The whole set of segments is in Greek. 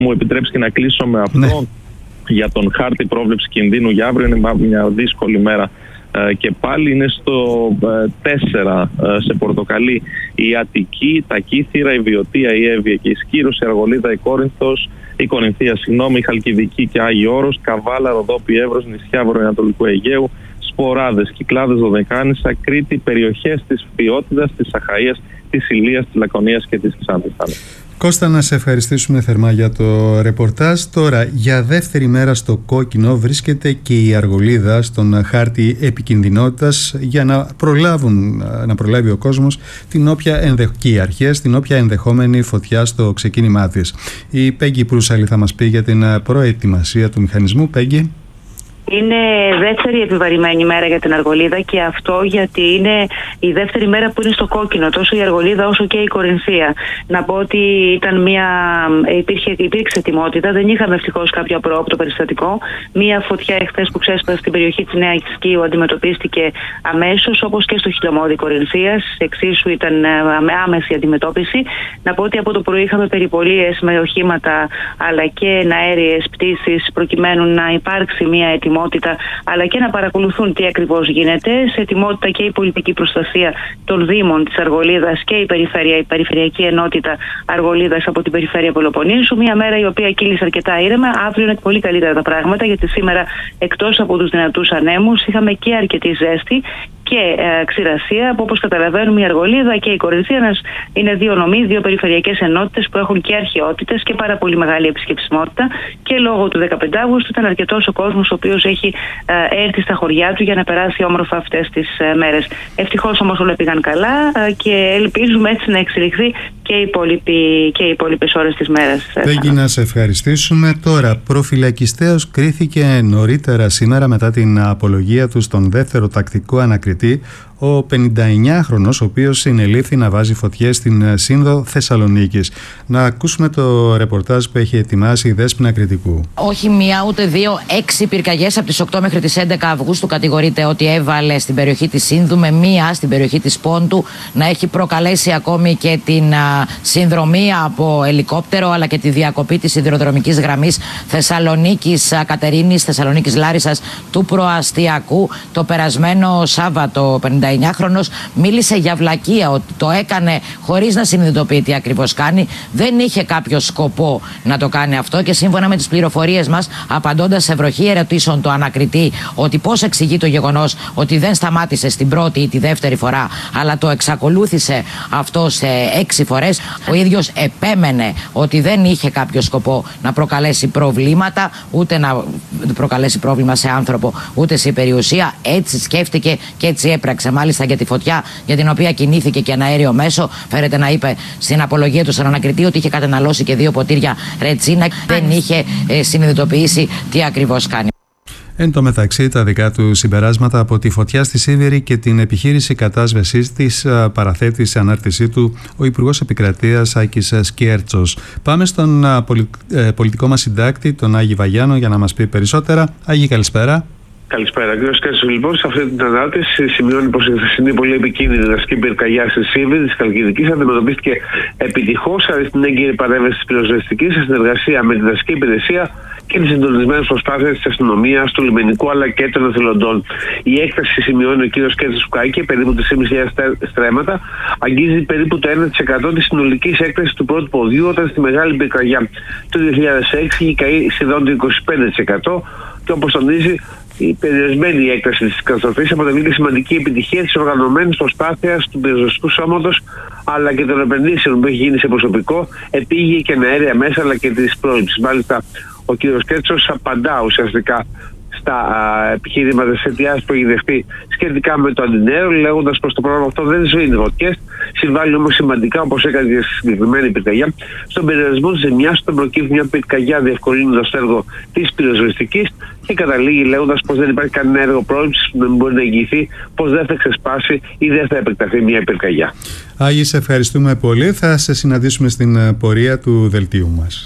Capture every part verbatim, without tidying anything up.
Μου επιτρέψει και να κλείσω με αυτό. Ναι. Για τον χάρτη πρόβλεψη κινδύνου για αύριο είναι μια δύσκολη μέρα. Και πάλι είναι στο τέσσερα σε πορτοκαλί η Αττική, τα Κύθυρα, η Βιωτία, η Εύβοια και η Σκύρος, η Αργολίδα, η Κόρινθος, η Κορινθία, συγγνώμη, η Χαλκιδική και Άγιο Όρος, Καβάλα, Ροδόπη, Εύρος, νησιά Βορειοανατολικού Αιγαίου, Σποράδες, Κυκλάδες, Δωδεκάνησα, Κρήτη, περιοχές της Φθιώτιδας, της Αχαΐας, της Ηλίας, της Λακωνίας και της Ξάνθης. Κώστα, να σε ευχαριστήσουμε θερμά για το ρεπορτάζ. Τώρα, για δεύτερη μέρα στο κόκκινο βρίσκεται και η Αργολίδα στον χάρτη επικινδυνότητας για να προλάβουν, να προλάβει ο κόσμος την όποια ενδεχ... και οι αρχές, την όποια ενδεχόμενη φωτιά στο ξεκίνημά της. Η Πέγγι Προύσαλη θα μας πει για την προετοιμασία του μηχανισμού. Πέγγι. Είναι δεύτερη επιβαρημένη μέρα για την Αργολίδα και αυτό γιατί είναι η δεύτερη μέρα που είναι στο κόκκινο, τόσο η Αργολίδα όσο και η Κορινθία. Να πω ότι ήταν μια, υπήρχε, υπήρξε ετοιμότητα, δεν είχαμε ευτυχώς κάποιο απρόοπτο περιστατικό. Μια φωτιά εχθές που ξέσπασε στην περιοχή της Νέας Κίου αντιμετωπίστηκε αμέσως, όπως και στο χιλιομόδι Κορινθίας. Εξίσου ήταν με άμεση αντιμετώπιση. Να πω ότι από το πρωί είχαμε περιπολίες με οχήματα αλλά και εναέριες πτήσεις προκειμένου να υπάρξει μια ετοιμότητα, αλλά και να παρακολουθούν τι ακριβώς γίνεται. Σε ετοιμότητα και η πολιτική προστασία των Δήμων της Αργολίδας και η, περιφέρεια, η Περιφερειακή Ενότητα Αργολίδας από την Περιφέρεια Πελοποννήσου. Μια μέρα η οποία κύλησε αρκετά ήρεμα. Αύριο είναι πολύ καλύτερα τα πράγματα, γιατί σήμερα, εκτός από τους δυνατούς ανέμους, είχαμε και αρκετή ζέστη και ε, ξηρασία, που όπως καταλαβαίνουμε η Αργολίδα και η Κορινθία είναι δύο νομοί, δύο περιφερειακές ενότητες που έχουν και αρχαιότητες και πάρα πολύ μεγάλη επισκεψιμότητα, και λόγω του δεκαπέντε Αυγούστου ήταν αρκετός ο κόσμος ο οποίος έχει ε, έρθει στα χωριά του για να περάσει όμορφα αυτές τις ε, μέρες. Ευτυχώς όμως όλα πήγαν καλά ε, και ελπίζουμε έτσι να εξελιχθεί και οι, υπόλοιποι, και οι υπόλοιπες ώρες της μέρας. Πέγγι, να σε ευχαριστήσουμε. Τώρα, προφυλακιστέως κρίθηκε νωρίτερα σήμερα μετά την απολογία του στον δεύτερο τακτικό ανακριτή ο πενηνταεννιάχρονος, ο οποίος συνελήφθη να βάζει φωτιές στην Σύνδο Θεσσαλονίκης. Να ακούσουμε το ρεπορτάζ που έχει ετοιμάσει η Δέσποινα Κρητικού. Όχι μία ούτε δύο, έξι πυρκαγιές από τις οκτώ μέχρι τις έντεκα Αυγούστου κατηγορείται ότι έβαλε στην περιοχή της Σύνδου, με μία στην περιοχή της Πόντου να έχει προκαλέσει ακόμη και την α, συνδρομή από ελικόπτερο, αλλά και τη διακοπή της σιδηροδρομικής γραμμής Θεσσαλονίκης Κατερίνης, Θεσσαλονίκης Λάρισσας του προαστιακού. Το περασμένο Σάββατο πενηνταεννιάχρονος μίλησε για βλακεία, ότι το έκανε χωρίς να συνειδητοποιεί τι ακριβώς κάνει. Δεν είχε κάποιο σκοπό να το κάνει αυτό, και σύμφωνα με τις πληροφορίες μας, απαντώντας σε βροχή ερωτήσεων το ανακριτή ότι πώς εξηγεί το γεγονός ότι δεν σταμάτησε στην πρώτη ή τη δεύτερη φορά, αλλά το εξακολούθησε αυτό σε έξι φορές, ο ίδιος επέμενε ότι δεν είχε κάποιο σκοπό να προκαλέσει προβλήματα, ούτε να προκαλέσει πρόβλημα σε άνθρωπο, ούτε σε περιουσία. Έτσι σκέφτηκε και έτσι έπραξε. Μάλιστα για τη φωτιά για την οποία κινήθηκε και ένα αέριο μέσο, φέρεται να είπε στην απολογία του στον ανακριτή ότι είχε καταναλώσει και δύο ποτήρια ρετσίνα, δεν είχε ε, συνειδητοποιήσει τι ακριβώς κάνει. Εν τω μεταξύ, τα δικά του συμπεράσματα από τη φωτιά στη Σίβηρη και την επιχείρηση κατάσβεσης της παραθέτει σε ανάρτησή του ο Υπουργός Επικρατείας Άκης Σκιέρτσος. Πάμε στον πολι... ε, πολιτικό μας συντάκτη, τον Άγη Βαγιάνο, για να μας πει περισσότερα. Άγη, καλησπέρα. Καλησπέρα. Κύριε Σκέτσος, λοιπόν, σε αυτή την ανάρτηση σημειώνει πως η χθεσινή πολύ επικίνδυνη δασική πυρκαγιά στη Σίβηρη της Χαλκιδικής αντιμετωπίστηκε επιτυχώς χάρη στην έγκυρη παρέμβαση της πυροσβεστικής σε συνεργασία με τη δασική υπηρεσία και τις συντονισμένες προσπάθειες της αστυνομίας, του λιμενικού αλλά και των εθελοντών. Η έκταση, σημειώνει ο κύριος Σκέτσος Σουκάκη, περίπου τρεις χιλιάδες πεντακόσια στρέμματα, αγγίζει περίπου το ένα τοις εκατό της συνολικής έκτασης του πρώτου ποδιού, όταν στη μεγάλη πυρκαγιά του δύο χιλιάδες έξι είχε καεί σχεδόν το είκοσι πέντε τοις εκατό, και όπως τονίζει, η περιορισμένη έκταση της καταστροφής αποτελεί και σημαντική επιτυχία της οργανωμένης προσπάθειας του πυροσβεστικού σώματος, αλλά και των επενδύσεων που έχει γίνει σε προσωπικό, επίγεια και αέρια μέσα, αλλά και της πρόληψης. Μάλιστα, ο κ. Σκέτσος απαντά ουσιαστικά στα α, επιχειρήματα της αιτιάς που έχει δεχτεί σχετικά με το αντινέρο, λέγοντας πως το πρόγραμμα αυτό δεν σβήνει φωτιές, συμβάλλει όμως σημαντικά, όπως έκανε και στη συγκεκριμένη πυρκαγιά, στον περιορισμό της ζημιάς όταν προκύπτει μια πυρκαγιά, διευκολύνοντας το έργο της πυροσβεστικής, και καταλήγει λέγοντας πως δεν υπάρχει κανένα έργο πρόληψης που δεν μπορεί να εγγυηθεί πως δεν θα ξεσπάσει ή δεν θα επεκταθεί μια πυρκαγιά. Άγη, σε ευχαριστούμε πολύ. Θα σε συναντήσουμε στην πορεία του δελτίου μας.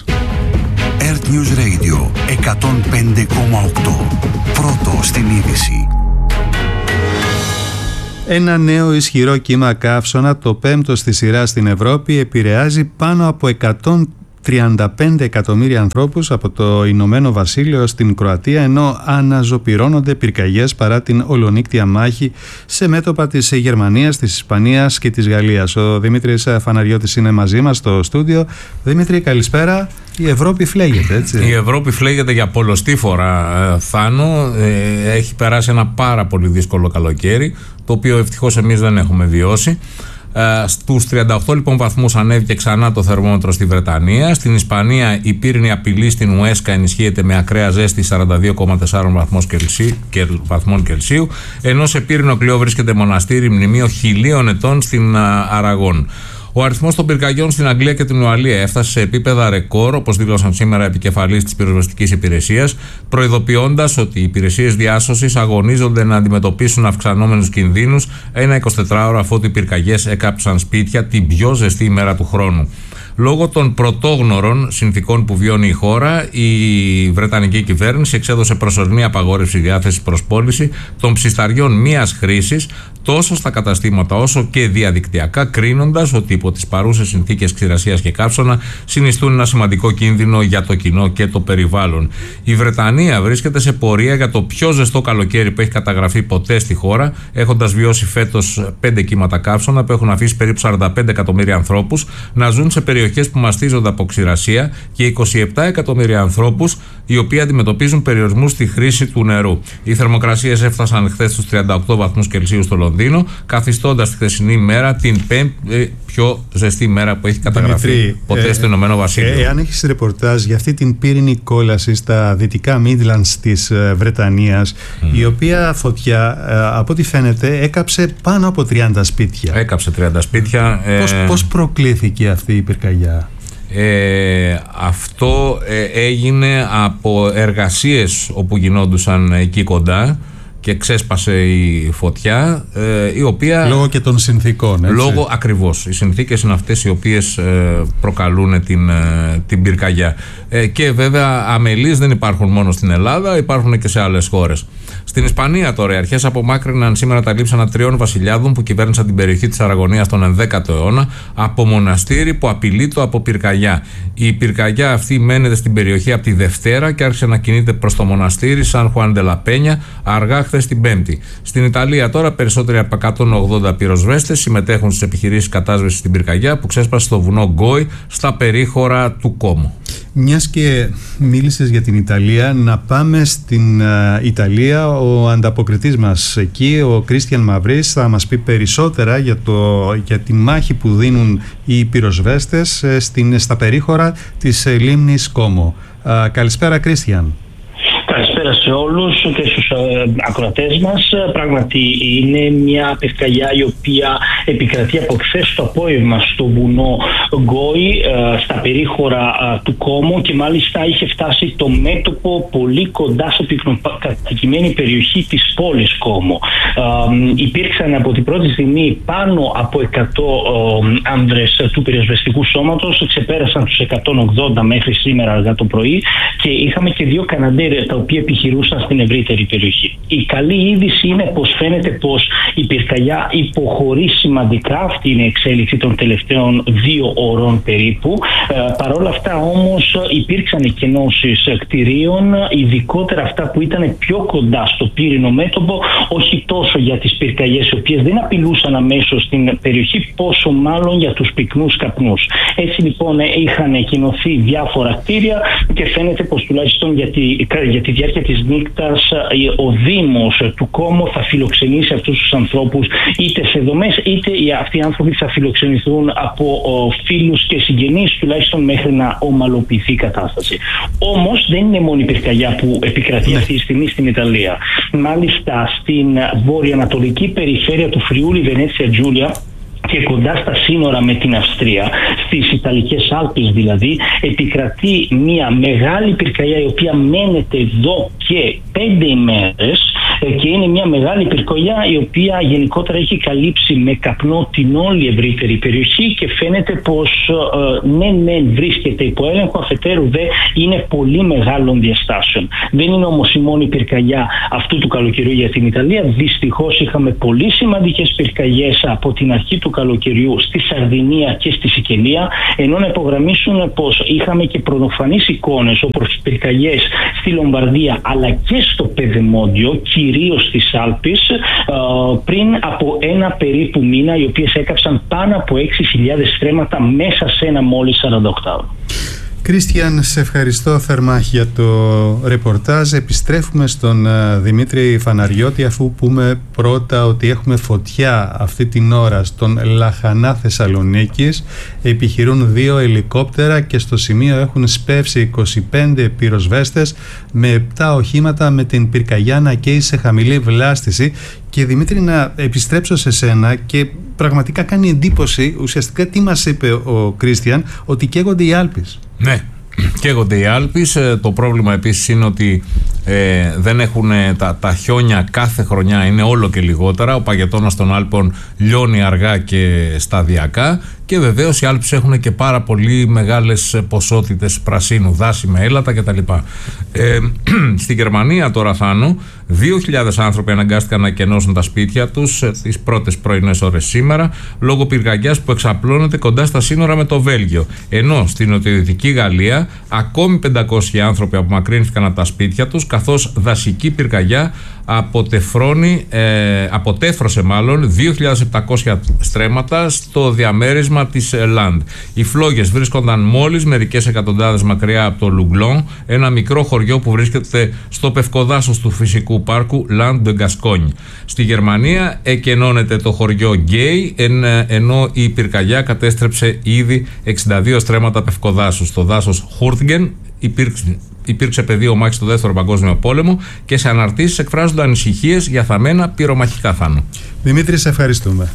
Earth News Radio εκατόν πέντε κόμμα οκτώ. Πρώτο στην είδηση. Ένα νέο ισχυρό κύμα καύσωνα, το πέμπτο στη σειρά στην Ευρώπη, επηρεάζει πάνω από εκατόν τριάντα πέντε εκατομμύρια ανθρώπους από το Ηνωμένο Βασίλειο στην Κροατία, ενώ αναζωπυρώνονται πυρκαγιές παρά την ολονύκτια μάχη σε μέτωπα της Γερμανίας, της Ισπανίας και της Γαλλίας. Ο Δημήτρης Φαναριώτης είναι μαζί μας στο στούντιο. Δημήτρη, καλησπέρα. Η Ευρώπη φλέγεται, έτσι. Η Ευρώπη φλέγεται για πολλοστή φορά, Θάνο. Ε, έχει περάσει ένα πάρα πολύ δύσκολο καλοκαίρι, το οποίο ευτυχώς εμείς δεν έχουμε βιώσει. Uh, στους τριάντα οκτώ λοιπόν βαθμούς ανέβηκε ξανά το θερμόμετρο στη Βρετανία. Στην Ισπανία η πύρινη απειλή στην Ουέσκα ενισχύεται με ακραία ζέστη σαράντα δύο κόμμα τέσσερα βαθμών Κελσίου, ενώ σε πύρινο κλειό βρίσκεται μοναστήρι μνημείο χιλίων ετών στην uh, Αραγών. Ο αριθμός των πυρκαγιών στην Αγγλία και την Ουαλία έφτασε σε επίπεδα ρεκόρ, όπως δήλωσαν σήμερα επικεφαλής της πυροσβεστικής υπηρεσίας, προειδοποιώντας ότι οι υπηρεσίες διάσωσης αγωνίζονται να αντιμετωπίσουν αυξανόμενους κινδύνους ένα εικοσιτετράωρο αφότου οι πυρκαγιές έκαψαν σπίτια την πιο ζεστή ημέρα του χρόνου. Λόγω των πρωτόγνωρων συνθηκών που βιώνει η χώρα, η Βρετανική κυβέρνηση εξέδωσε προσωρινή απαγόρευση διάθεσης προς πώληση των ψισταριών μίας χρήσης τόσο στα καταστήματα όσο και διαδικτυακά, κρίνοντας ότι υπό τις παρούσες συνθήκες ξηρασίας και καύσωνα συνιστούν ένα σημαντικό κίνδυνο για το κοινό και το περιβάλλον. Η Βρετανία βρίσκεται σε πορεία για το πιο ζεστό καλοκαίρι που έχει καταγραφεί ποτέ στη χώρα, έχοντας βιώσει φέτος πέντε κύματα καύσωνα που έχουν αφήσει περίπου σαράντα πέντε εκατομμύρια ανθρώπους να ζουν σε περιοχές που μαστίζονται από ξηρασία και είκοσι επτά εκατομμύρια ανθρώπους οι οποίοι αντιμετωπίζουν περιορισμούς στη χρήση του νερού. Οι θερμοκρασίες έφτασαν χθες στους τριάντα οκτώ βαθμούς Κελσίου στο Λονδίνο, καθιστώντας τη χθεσινή μέρα την πέμπτη πιο ζεστή μέρα που έχει καταγραφεί Δημητρή, ποτέ ε, στο Ηνωμένο Βασίλειο. Ε, εάν έχεις ρεπορτάζ για αυτή την πύρινη κόλαση στα δυτικά Midlands της ε, Βρετανίας, mm. η οποία φωτιά, ε, από ό,τι φαίνεται, έκαψε πάνω από τριάντα σπίτια. Έκαψε τριάντα σπίτια. Ε, πώς, πώς προκλήθηκε αυτή η πυρκαγιά? Ε, αυτό ε, έγινε από εργασίες όπου γινόντουσαν εκεί κοντά και ξέσπασε η φωτιά, ε, η οποία... Λόγω και των συνθήκων, έτσι. Λόγω ακριβώς. Οι συνθήκες είναι αυτές οι οποίες ε, προκαλούν την, ε, την πυρκαγιά. Ε, και βέβαια αμελείς δεν υπάρχουν μόνο στην Ελλάδα, υπάρχουν και σε άλλες χώρες. Στην Ισπανία τώρα οι αρχές απομάκρυναν σήμερα τα λείψανα τριών βασιλιάδων που κυβέρνησαν την περιοχή της Αραγωνίας τον ενδέκατο αιώνα από μοναστήρι που απειλείτο από πυρκαγιά. Η πυρκαγιά αυτή μένεται στην περιοχή από τη Δευτέρα και άρχισε να κινείται προς το μοναστήρι Σαν Χουάν ντε λα Πένια αργά χθες την Πέμπτη. Στην Ιταλία τώρα περισσότεροι από εκατόν ογδόντα πυροσβέστες συμμετέχουν στις επιχειρήσεις κατάσβεσης στην πυρκαγιά που ξέσπασε στο βουνό Γκόι στα περίχωρα του Κόμο. Μιας και μίλησες για την Ιταλία, να πάμε στην uh, Ιταλία. Ο ανταποκριτής μας εκεί, ο Κρίστιαν Μαυρής, θα μας πει περισσότερα για, το, για τη μάχη που δίνουν οι πυροσβέστες uh, στην, στα περίχωρα της uh, λίμνης Κόμο. Uh, καλησπέρα, Κρίστιαν. Καλησπέρα σε όλους και στους ε, ακροατές μας. Πράγματι είναι μια πυρκαγιά η οποία επικρατεί από χθες το απόγευμα στο βουνό Γκόι, ε, στα περίχωρα ε, του Κόμο, και μάλιστα είχε φτάσει το μέτωπο πολύ κοντά στο πυκνοκατοικημένη περιοχή της πόλης Κόμο. Ε, υπήρξαν από την πρώτη στιγμή πάνω από εκατό ε, άνδρες του πυροσβεστικού σώματος, ξεπέρασαν τους εκατόν ογδόντα μέχρι σήμερα αργά το πρωί, και είχαμε και δύο Καναντέρια τα οποία επιχειρούσαν στην ευρύτερη περιοχή. Η καλή είδηση είναι πως φαίνεται πως η πυρκαγιά υποχωρεί σημαντικά. Αυτή είναι η εξέλιξη των τελευταίων δύο ώρων περίπου. Ε, Παρ' όλα αυτά όμως υπήρξαν εκενώσεις κτηρίων, ειδικότερα αυτά που ήταν πιο κοντά στο πύρινο μέτωπο, όχι τόσο για τις πυρκαγιές οι οποίες δεν απειλούσαν αμέσως στην περιοχή, πόσο μάλλον για τους πυκνούς καπνούς. Έτσι λοιπόν είχαν εκενωθεί διάφορα κτίρια και φαίνεται πως τουλάχιστον για τη, για τη διάρκεια της νύχτας ο Δήμος του Κόμο θα φιλοξενήσει αυτούς τους ανθρώπους είτε σε δομές, είτε αυτοί οι άνθρωποι θα φιλοξενηθούν από φίλους και συγγενείς, τουλάχιστον μέχρι να ομαλοποιηθεί η κατάσταση. Όμως δεν είναι μόνο η πυρκαγιά που επικρατεί αυτή τη στιγμή στην Ιταλία. Μάλιστα στην βορειοανατολική περιφέρεια του Φριούλι Βενέτσια Τζούλια και κοντά στα σύνορα με την Αυστρία, στις Ιταλικές Άλπεις δηλαδή, επικρατεί μια μεγάλη πυρκαγιά η οποία μένεται εδώ και πέντε ημέρες, και είναι μια μεγάλη πυρκαγιά η οποία γενικότερα έχει καλύψει με καπνό την όλη ευρύτερη περιοχή, και φαίνεται πως ε, ναι, ναι, βρίσκεται υπό έλεγχο, αφετέρου δε είναι πολύ μεγάλων διαστάσεων. Δεν είναι όμως η μόνη πυρκαγιά αυτού του καλοκαιριού για την Ιταλία. Δυστυχώς είχαμε πολύ σημαντικές πυρκαγιές από την αρχή του καλοκαιριού στη Σαρδινία και στη Σικελία, ενώ να υπογραμμίσουν πως είχαμε και πρωτοφανείς εικόνες όπως πυρκαγιές στη Λομβαρδία αλλά και στο Πεδεμόντιο, κυρίως στις Άλπεις, πριν από ένα περίπου μήνα, οι οποίες έκαψαν πάνω από έξι χιλιάδες στρέμματα μέσα σε ένα μόλις σαράντα ώρο. Κρίστιαν, σε ευχαριστώ θερμά για το ρεπορτάζ. Επιστρέφουμε στον uh, Δημήτρη Φαναριώτη, αφού πούμε πρώτα ότι έχουμε φωτιά αυτή την ώρα στον Λαχανά Θεσσαλονίκης. Επιχειρούν δύο ελικόπτερα και στο σημείο έχουν σπεύσει είκοσι πέντε πυροσβέστες με επτά οχήματα, με την πυρκαγιά να καίει σε χαμηλή βλάστηση. Και Δημήτρη, να επιστρέψω σε σένα, και πραγματικά κάνει εντύπωση ουσιαστικά τι μας είπε ο Κρίστιαν, ότι καίγονται οι Άλπεις. Ναι, καίγονται οι Άλπεις. Το πρόβλημα επίσης είναι ότι ε, δεν έχουν τα, τα χιόνια κάθε χρονιά, είναι όλο και λιγότερα. Ο παγετώνας των Άλπων λιώνει αργά και σταδιακά. Και βεβαίως οι Άλπεις έχουν και πάρα πολύ μεγάλες ποσότητες πρασίνου, δάση με έλατα κτλ. Ε, στη Γερμανία τώρα, Θάνο, δύο χιλιάδες άνθρωποι αναγκάστηκαν να κενώσουν τα σπίτια τους τις πρώτες πρωινές ώρες σήμερα, λόγω πυρκαγιάς που εξαπλώνεται κοντά στα σύνορα με το Βέλγιο. Ενώ στην νοτιοδυτική Γαλλία ακόμη πεντακόσιοι άνθρωποι απομακρύνθηκαν από τα σπίτια τους, καθώς δασική πυρκαγιά αποτεφρώνει, ε, αποτέφρωσε μάλλον δύο χιλιάδες επτακόσια στρέμματα στο διαμέρισμα της Λαντ. Οι φλόγες βρίσκονταν μόλις μερικές εκατοντάδες μακριά από το Λουγκλόν, ένα μικρό χωριό που βρίσκεται στο πευκοδάσος του φυσικού πάρκου Land de Gascogne. Στη Γερμανία εκενώνεται το χωριό Γκέι, εν, ενώ η πυρκαγιά κατέστρεψε ήδη εξήντα δύο στρέμματα πευκοδάσους. Στο δάσος Χούρτγεν υπήρξε Υπήρξε πεδίο μάχης στο Δεύτερο Παγκόσμιο Πόλεμο και σε αναρτήσεις εκφράζονται ανησυχίες για θαμμένα πυρομαχικά, Θάνο. Δημήτρη, σε ευχαριστούμε.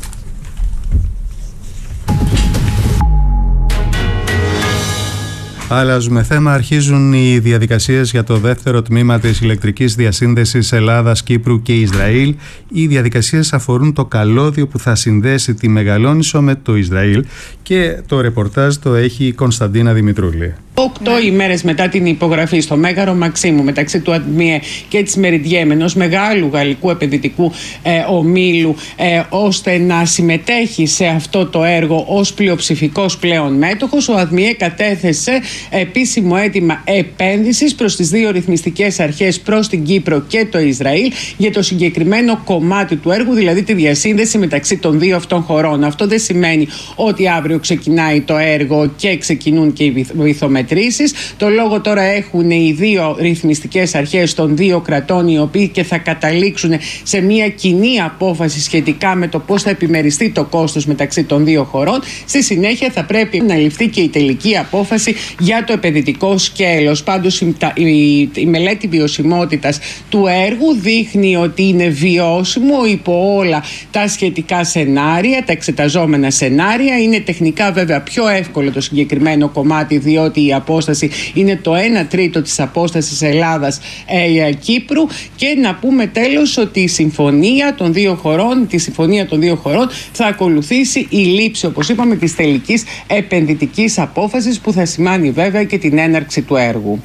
Αλλάζουμε θέμα. Αρχίζουν οι διαδικασίες για το δεύτερο τμήμα της ηλεκτρικής διασύνδεσης Ελλάδας, Κύπρου και Ισραήλ. Οι διαδικασίες αφορούν το καλώδιο που θα συνδέσει τη Μεγαλόνισσο με το Ισραήλ, και το ρεπορτάζ το έχει η Κωνσταντίνα Δημητρούλη. Οκτώ ημέρες μετά την υπογραφή στο Μέγαρο Μαξίμου μεταξύ του ΑΔΜΙΕ και της Μεριντιέμ, ενός μεγάλου γαλλικού επενδυτικού ε, ομίλου, ε, ώστε να συμμετέχει σε αυτό το έργο ως πλειοψηφικός πλέον μέτοχος, ο ΑΔΜΙΕ κατέθεσε επίσημο αίτημα επένδυσης προς τις δύο ρυθμιστικές αρχές, προς την Κύπρο και το Ισραήλ, για το συγκεκριμένο κομμάτι του έργου, δηλαδή τη διασύνδεση μεταξύ των δύο αυτών χωρών. Αυτό δεν σημαίνει ότι αύριο ξεκινάει το έργο και ξεκινούν και οι βυθομετρήσεις. Το λόγο τώρα έχουν οι δύο ρυθμιστικές αρχές των δύο κρατών, οι οποίοι και θα καταλήξουν σε μια κοινή απόφαση σχετικά με το πώς θα επιμεριστεί το κόστος μεταξύ των δύο χωρών. Στη συνέχεια θα πρέπει να ληφθεί και η τελική απόφαση για το επενδυτικό σκέλος. Πάντως η, η, η μελέτη βιωσιμότητας του έργου δείχνει ότι είναι βιώσιμο υπό όλα τα σχετικά σενάρια, τα εξεταζόμενα σενάρια. Είναι τεχνικά βέβαια πιο εύκολο το συγκεκριμένο κομμάτι, διότι η απόσταση είναι το ένα τρίτο της απόστασης Ελλάδας-Κύπρου. Και να πούμε τέλος ότι η συμφωνία των δύο χωρών, τη συμφωνία των δύο χωρών θα ακολουθήσει η λήψη, όπως είπαμε, της τελικής επενδυτικής απόφασης, που θα σημάνει βέβαια και την έναρξη του έργου.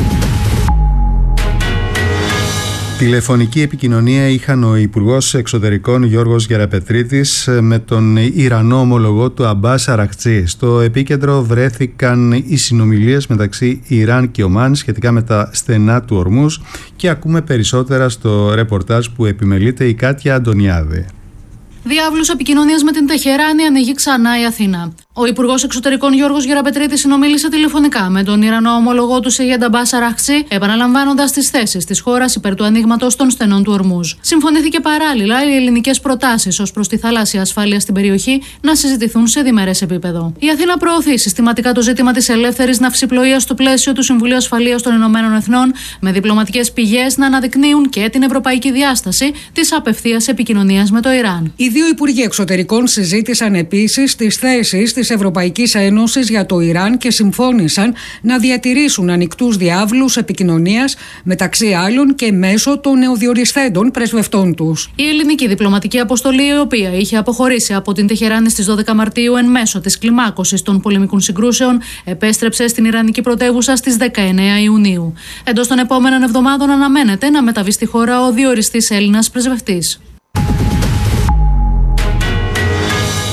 Τηλεφωνική επικοινωνία είχαν ο Υπουργός Εξωτερικών Γιώργος Γεραπετρίτης με τον Ιρανό ομολογό του Αμπάς Αραχτζή. Στο επίκεντρο βρέθηκαν οι συνομιλίες μεταξύ Ιράν και Ομάν σχετικά με τα στενά του Ορμούς, και ακούμε περισσότερα στο ρεπορτάζ που επιμελείται η Κάτια Αντωνιάδη. Διάβλους επικοινωνίας με την Τεχεράνη ανοίγει ξανά η Αθήνα. Ο Υπουργός Εξωτερικών Γιώργος Γεραπετρίτης συνομίλησε τηλεφωνικά με τον Ιρανό ομολογό του Σεγέντ Αμπάς Αραχτζή, επαναλαμβάνοντας τις θέσεις της χώρας υπέρ του ανοίγματος των στενών του Ορμούζ. Συμφωνήθηκε παράλληλα οι ελληνικές προτάσεις ως προς τη θαλάσσια ασφάλεια στην περιοχή να συζητηθούν σε διμερές επίπεδο. Η Αθήνα προωθεί συστηματικά το ζήτημα της ελεύθερης ναυσιπλοείας στο πλαίσιο του Συμβουλίου Ασφαλείας των Ηνωμένων Εθνών, με διπλωματικές πηγές να αναδεικνύουν και την ευρωπαϊκή διάσταση της απευθείας επικοινωνίας με το Ιράν. Οι δύο Υπουργοί Εξωτερικών συζήτησαν επίσης τις θέσεις της Ευρωπαϊκής Ένωσης για το Ιράν και συμφώνησαν να διατηρήσουν ανοιχτούς διάβλους επικοινωνίας, μεταξύ άλλων και μέσω των νεοδιοριστέντων πρεσβευτών τους. Η ελληνική διπλωματική αποστολή, η οποία είχε αποχωρήσει από την Τεχεράνη στις δώδεκα Μαρτίου εν μέσω της κλιμάκωσης των πολεμικών συγκρούσεων, επέστρεψε στην Ιρανική πρωτεύουσα στις δεκαεννέα Ιουνίου. Εντός των επόμενων εβδομάδων αναμένεται να μεταβεί στη χώρα ο διοριστής Έλληνας πρεσβευτής.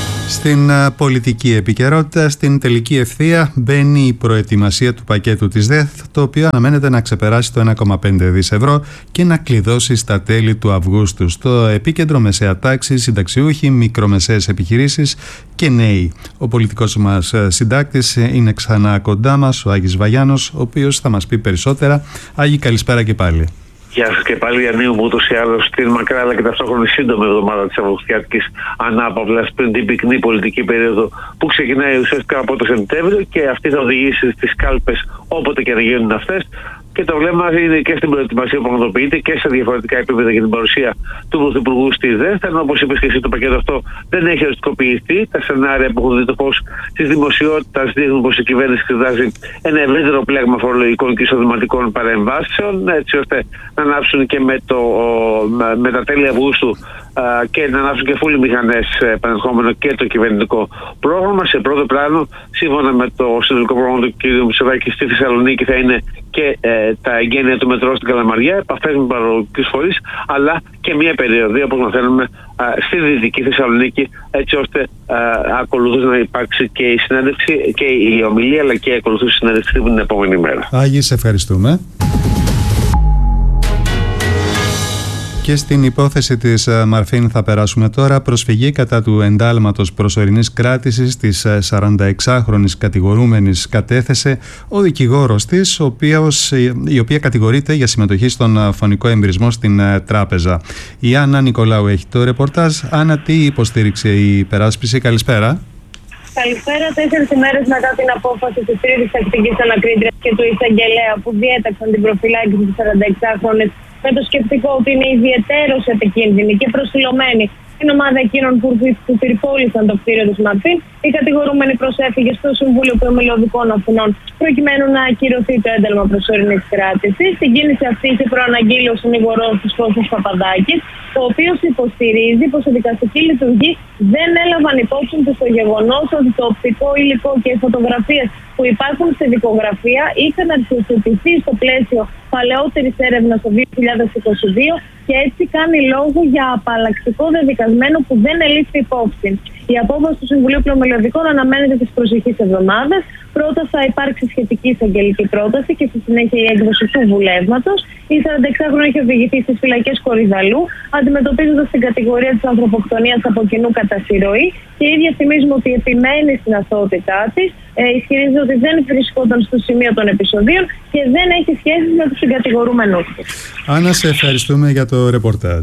Στην πολιτική επικαιρότητα, στην τελική ευθεία μπαίνει η προετοιμασία του πακέτου της ΔΕΘ, το οποίο αναμένεται να ξεπεράσει το ένα κόμμα πέντε δισεκατομμύρια ευρώ και να κλειδώσει στα τέλη του Αυγούστου. Στο επίκεντρο μεσαία τάξη, συνταξιούχοι, μικρομεσαίες επιχειρήσεις και νέοι. Ο πολιτικός μας συντάκτης είναι ξανά κοντά μας, ο Άγης Βαγιάνος, ο οποίος θα μας πει περισσότερα. Άγη, καλησπέρα και πάλι. Γεια σας και πάλι, Ιαννίου μου, ούτως ή άλλως την μακρά αλλά και ταυτόχρονα σύντομη εβδομάδα της αυγουστιάτικης ανάπαυλας πριν την πυκνή πολιτική περίοδο που ξεκινάει ουσιαστικά από το Σεπτέμβριο και αυτή θα οδηγήσει στις κάλπες όποτε και να γίνουν αυτές. Και το βλέμμα είναι και στην προετοιμασία που πραγματοποιείται και σε διαφορετικά επίπεδα για την παρουσία του Πρωθυπουργού στη ΔΕΘ. Ενώ, όπως είπες και εσύ, το πακέτο αυτό δεν έχει οριστικοποιηθεί. Τα σενάρια που έχουν δει το φως της δημοσιότητας δείχνουν πως η κυβέρνηση εξετάζει ένα ευρύτερο πλέγμα φορολογικών και εισοδηματικών παρεμβάσεων, έτσι ώστε να ανάψουν και με, το, με τα τέλη Αυγούστου και να ανάψουν και φούλοι μηχανές επανερχόμενο και το κυβερνητικό πρόγραμμα. Σε πρώτο πλάνο, σύμφωνα με το συνολικό πρόγραμμα του κ. Μητσοτάκη στη Θεσσαλονίκη, θα είναι και ε, τα εγγένεια του μετρό στην Καλαμαριά, επαφές με παραγωγικούς φορείς, αλλά και μια περιοδία, όπως μαθαίνουμε, στη Δυτική Θεσσαλονίκη, έτσι ώστε ακολουθούσε να υπάρξει και η συνέντευξη και η ομιλία, αλλά και ακολουθούσε η συνέντευξη την επόμενη μέρα. Άγιε, σε ευχαριστούμε. Και στην υπόθεση της Μαρφίν θα περάσουμε τώρα. Προσφυγή κατά του εντάλματος προσωρινής κράτησης της σαρανταεξάχρονης κατηγορούμενης κατέθεσε ο δικηγόρος της, ο οποίος, η οποία κατηγορείται για συμμετοχή στον φωνικό εμπειρισμό στην τράπεζα. Η Άννα Νικολάου έχει το ρεπορτάζ. Άννα, τι υποστήριξε η υπεράσπιση? Καλησπέρα. Καλησπέρα. Τέσσερις ημέρες μετά την απόφαση της τρίτης τακτικής ανακρίτριας και του εισαγγελέα που διέταξαν την προφυλάκηση της σαρανταεξάχρονης με το σκεπτικό ότι είναι ιδιαιτέρως επικίνδυνη και προσιλωμένη στην ομάδα εκείνων που, που πυρπόλησαν το κτίριο της Μαρφίν, η κατηγορούμενη προσέφυγε στο Συμβούλιο Πλημελωδικών Αθηνών προκειμένου να ακυρωθεί το ένταλμα προσωρινής κράτησης. Στην κίνηση αυτή είχε προαναγγείλει ο συνηγορός της Κώστας Παπαδάκης, ο οποίος υποστηρίζει πως η δικαστική λειτουργή δεν έλαβαν υπόψη του στο γεγονός ότι το οπτικό υλικό και οι φωτογραφίες που υπάρχουν στη δικογραφία είχαν αρχιοθετηθεί στο πλαίσιο παλαιότερης έρευνας το δύο χιλιάδες είκοσι δύο και έτσι κάνει λόγο για απαλλακτικό δεδικασμένο που δεν ελήφθη υπόψη. Η απόφαση του Συμβουλίου Πλημελωδικών αναμένεται τις προσεχείς εβδομάδες. Πρώτα θα υπάρξει σχετική εισαγγελική πρόταση και στη συνέχεια η έκδοση του βουλεύματος. Η σαρανταεξάχρονη έχει οδηγηθεί στις φυλακές Κορυδαλού, αντιμετωπίζοντας την κατηγορία της ανθρωποκτονίας από κοινού κατά συρροή. Και η ίδια θυμίζουμε ότι επιμένει στην αθωότητά της. Ε, ισχυρίζεται ότι δεν βρισκόταν στο σημείο των επεισοδίων και δεν έχει σχέση με τους συγκατηγορούμενους της. Άννα, σε ευχαριστούμε για το ρεπορτάζ.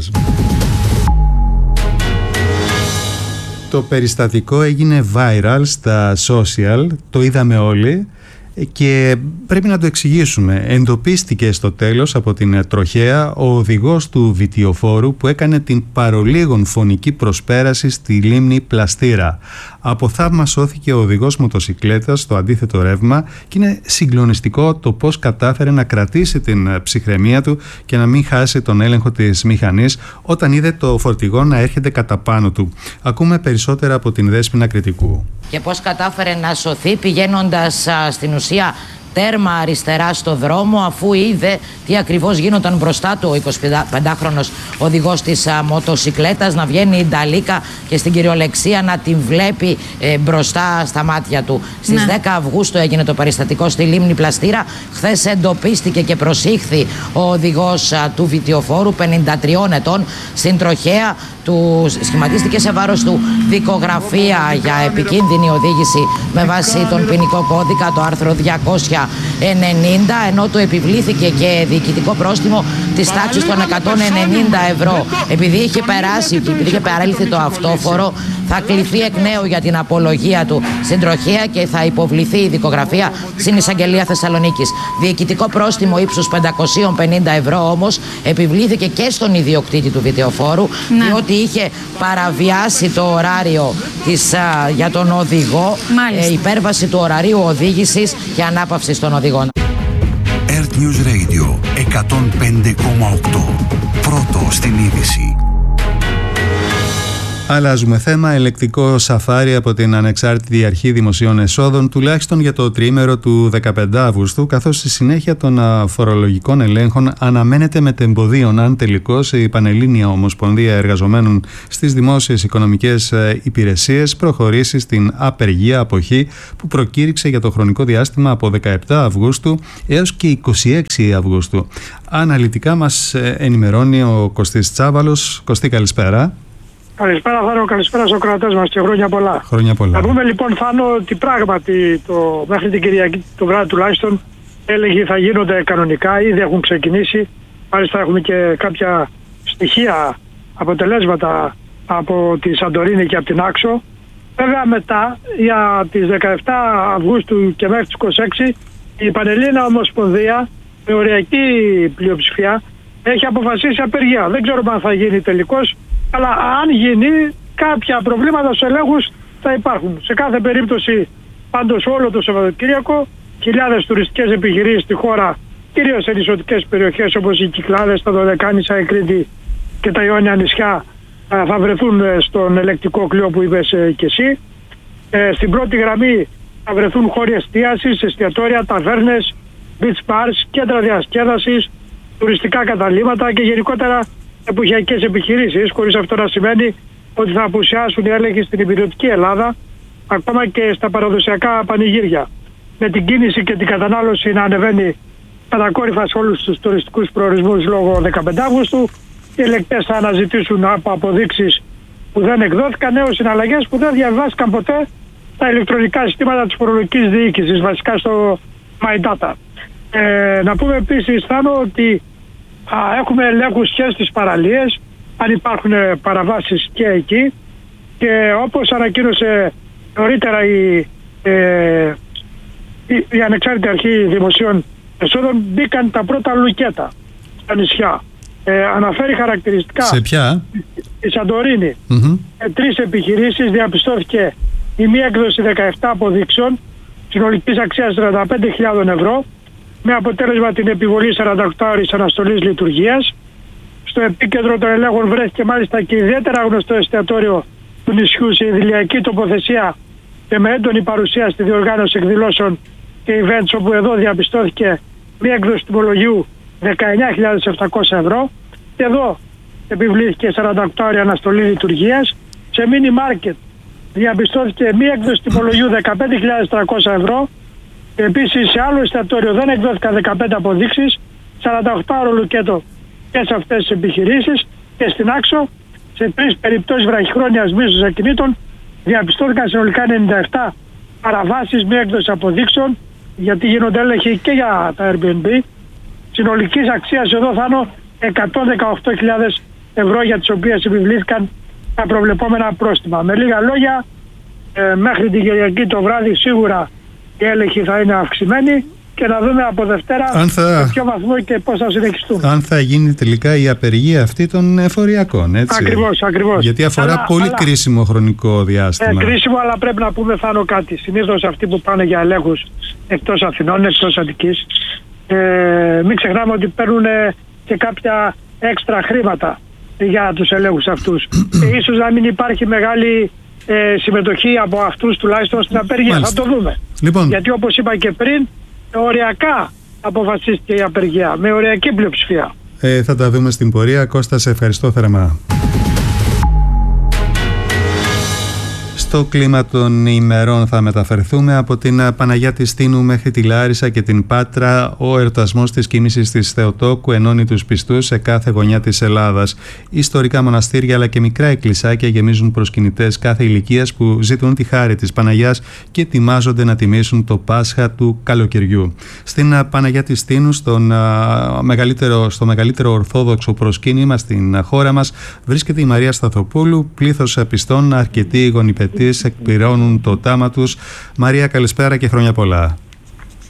Το περιστατικό έγινε viral στα social, το είδαμε όλοι και πρέπει να το εξηγήσουμε. Εντοπίστηκε στο τέλος από την τροχέα ο οδηγός του βιτιοφόρου που έκανε την παρολίγων φωνική προσπέραση στη λίμνη Πλαστήρα. Από θαύμα σώθηκε ο οδηγός μοτοσικλέτας στο αντίθετο ρεύμα και είναι συγκλονιστικό το πώς κατάφερε να κρατήσει την ψυχραιμία του και να μην χάσει τον έλεγχο της μηχανής όταν είδε το φορτηγό να έρχεται κατά πάνω του. Ακούμε περισσότερα από την Δέσποινα Κρητικού. Και πώς κατάφερε να σωθεί πηγαίνοντας α, στην ουσία τέρμα αριστερά στο δρόμο, αφού είδε τι ακριβώς γίνονταν μπροστά του ο εικοσιπεντάχρονος οδηγός της α, μοτοσικλέτας να βγαίνει η νταλίκα και στην κυριολεξία να την βλέπει ε, μπροστά στα μάτια του. Στις ναι. δέκα Αυγούστου έγινε το περιστατικό στη λίμνη Πλαστήρα. Χθες εντοπίστηκε και προσήχθη ο οδηγός α, του βιτιοφόρου πενήντα τριών ετών στην τροχέα. Του σχηματίστηκε σε βάρος του δικογραφία για επικίνδυνη οδήγηση με βάση τον ποινικό κώδικα, το άρθρο διακόσια ενενήντα, ενώ του επιβλήθηκε και διοικητικό πρόστιμο της τάξης των εκατόν ενενήντα ευρώ. Επειδή είχε περάσει, επειδή είχε παρέλθει το αυτόφορο, θα κληθεί εκ νέου για την απολογία του στην τροχέα και θα υποβληθεί η δικογραφία στην Εισαγγελία Θεσσαλονίκης. Διοικητικό πρόστιμο ύψους πεντακόσια πενήντα ευρώ όμως επιβλήθηκε και στον ιδιοκτήτη του βιτεοφόρου, ναι. διότι είχε παραβιάσει το ωράριο της, α, για τον οδηγό, ε, υπέρβαση του ωραρίου οδήγησης και ανάπαυση των οδηγών. Earth News Radio εκατόν πέντε κόμμα οκτώ. Πρώτο στην είδηση. Αλλάζουμε θέμα. Ελεκτικό σαφάρι από την Ανεξάρτητη Αρχή Δημοσίων Εσόδων, τουλάχιστον για το τριήμερο του δεκαπέντε Αυγούστου, καθώς στη συνέχεια των φορολογικών ελέγχων αναμένεται μετεμποδίων αν τελικώς η Πανελλήνια Ομοσπονδία Εργαζομένων στις Δημόσιες Οικονομικές Υπηρεσίες προχωρήσει στην απεργία αποχή που προκήρυξε για το χρονικό διάστημα από δεκαεπτά Αυγούστου έως και είκοσι έξι Αυγούστου. Αναλυτικά μας ενημερώνει ο Κωστής Τσάβαλος. Κωστή, καλησπέρα. Καλησπέρα Θάνο, καλησπέρα στους ακροατές μας και χρόνια πολλά. Χρόνια πολλά. Να πούμε λοιπόν Θάνο ότι πράγματι το, μέχρι την Κυριακή το βράδυ τουλάχιστον έλεγχοι θα γίνονται κανονικά, ήδη έχουν ξεκινήσει. Μάλιστα έχουμε και κάποια στοιχεία, αποτελέσματα από τη Σαντορίνη και από την Άξο. Βέβαια μετά για τις δεκαεπτά Αυγούστου και μέχρι τις είκοσι έξι η Πανελλήνια Ομοσπονδία με οριακή πλειοψηφία έχει αποφασίσει απεργία. Δεν ξέρουμε αν θα γίνει τελικώς, αλλά αν γίνει κάποια προβλήματα στους ελέγχους θα υπάρχουν. Σε κάθε περίπτωση πάντως όλο το Σαββατοκύριακο χιλιάδες τουριστικές επιχειρήσεις στη χώρα, κυρίως σε νησιωτικές περιοχές όπως οι Κυκλάδες, τα Δωδεκάνησα, η Κρήτη και τα Ιόνια νησιά θα βρεθούν στον ελεκτικό κλειό που είπες και εσύ. Ε, στην πρώτη γραμμή θα βρεθούν χώροι εστίασης, εστιατόρια, ταβέρνες, beach bars, κέντρα διασκέδασης, τουριστικά καταλύματα και γενικότερα εποχιακές επιχειρήσεις, χωρίς αυτό να σημαίνει ότι θα απουσιάσουν οι έλεγχοι στην υπηρετική Ελλάδα, ακόμα και στα παραδοσιακά πανηγύρια. Με την κίνηση και την κατανάλωση να ανεβαίνει κατακόρυφα σε όλους τους τουριστικούς προορισμούς λόγω δεκαπέντε Αυγούστου, οι ελεκτές θα αναζητήσουν από αποδείξεις που δεν εκδόθηκαν έως συναλλαγές που δεν διαβάστηκαν ποτέ τα ηλεκτρονικά συστήματα της φορολογικής διοίκησης, βασικά στο My Data. Ε, να πούμε επίσης, Θάνο, ότι α, έχουμε ελέγχους και στις παραλίες, αν υπάρχουν παραβάσεις και εκεί, και όπως ανακοίνωσε νωρίτερα η, ε, η, η Ανεξάρτητη Αρχή Δημοσίων Εσόδων, μπήκαν τα πρώτα λουκέτα στα νησιά. Ε, αναφέρει χαρακτηριστικά. Σε ποια? Η Σαντορίνη. Mm-hmm. Ε, τρεις επιχειρήσεις, διαπιστώθηκε η μία έκδοση δεκαεπτά αποδείξεων συνολικής αξίας τριάντα πέντε χιλιάδες ευρώ, με αποτέλεσμα την επιβολή σαράντα οκτώ ώρες αναστολής λειτουργίας. Στο επίκεντρο των ελέγχων βρέθηκε μάλιστα και ιδιαίτερα γνωστό εστιατόριο του νησιού σε ιδηλιακή τοποθεσία και με έντονη παρουσία στη διοργάνωση εκδηλώσεων και events, όπου εδώ διαπιστώθηκε μία έκδοση τιμολογίου δεκαεννιά χιλιάδες επτακόσια ευρώ, και εδώ επιβλήθηκε σαράντα οκτώ ώρες αναστολή λειτουργίας. Σε mini market διαπιστώθηκε μία έκδοση τιμολογίου δεκαπέντε χιλιάδες τριακόσια ευρώ. Και επίσης σε άλλο εστιατόριο δεν εκδόθηκαν δεκαπέντε αποδείξεις, σαράντα οκτώ ώρο λουκέτο και σε αυτές τις επιχειρήσεις. Και στην Άξο, σε τρεις περιπτώσεις βραχυχρόνιας μίσθωσης ακινήτων, διαπιστώθηκαν συνολικά ενενήντα επτά παραβάσεις μη έκδοση αποδείξεων, γιατί γίνονται έλεγχοι και για τα Airbnb. Συνολικής αξίας εδώ θα είναι εκατόν δεκαοκτώ χιλιάδες ευρώ, για τις οποίες επιβλήθηκαν τα προβλεπόμενα πρόστιμα. Με λίγα λόγια, ε, μέχρι την Κυριακή το βράδυ σίγουρα οι έλεγχοι θα είναι αυξημένοι, και να δούμε από Δευτέρα θα... σε ποιο βαθμό και πώς θα συνεχιστούν. Αν θα γίνει τελικά η απεργία αυτή των εφοριακών, έτσι. Ακριβώς, ακριβώς. Γιατί αφορά αλλά, πολύ αλλά, κρίσιμο χρονικό διάστημα. Ε, κρίσιμο, αλλά πρέπει να πούμε, Θάνο, κάτι. Συνήθως αυτοί που πάνε για ελέγχους εκτός Αθηνών, εκτός Αττικής, ε, μην ξεχνάμε ότι παίρνουν και κάποια έξτρα χρήματα για τους ελέγχους αυτούς. Και ίσως να μην υπάρχει μεγάλη ε, συμμετοχή από αυτούς τουλάχιστον στην απεργία. Μάλιστα. Θα το δούμε. Λοιπόν. Γιατί όπως είπα και πριν, οριακά αποφασίστηκε η απεργία, με οριακή πλειοψηφία. Ε, θα τα δούμε στην πορεία. Κώστα, σε ευχαριστώ θερμά. Στο κλίμα των ημερών θα μεταφερθούμε από την Παναγιά της Στήνου μέχρι τη Λάρισα και την Πάτρα. Ο εορτασμός της κοίμησης της Θεοτόκου ενώνει τους πιστούς σε κάθε γωνιά της Ελλάδας. Ιστορικά μοναστήρια αλλά και μικρά εκκλησάκια γεμίζουν προσκυνητές κάθε ηλικίας που ζητούν τη χάρη της Παναγιάς και ετοιμάζονται να τιμήσουν το Πάσχα του καλοκαιριού. Στην Παναγιά της Στήνου, στον, α, μεγαλύτερο, στο μεγαλύτερο ορθόδοξο προσκύνημα στην χώρα μας, βρίσκεται η Μαρία Σταθοπούλου. Πλήθος πιστών, αρκετοί γονιπετοί εκπληρώνουν το τάμα τους. Μαρία, καλησπέρα και χρόνια πολλά.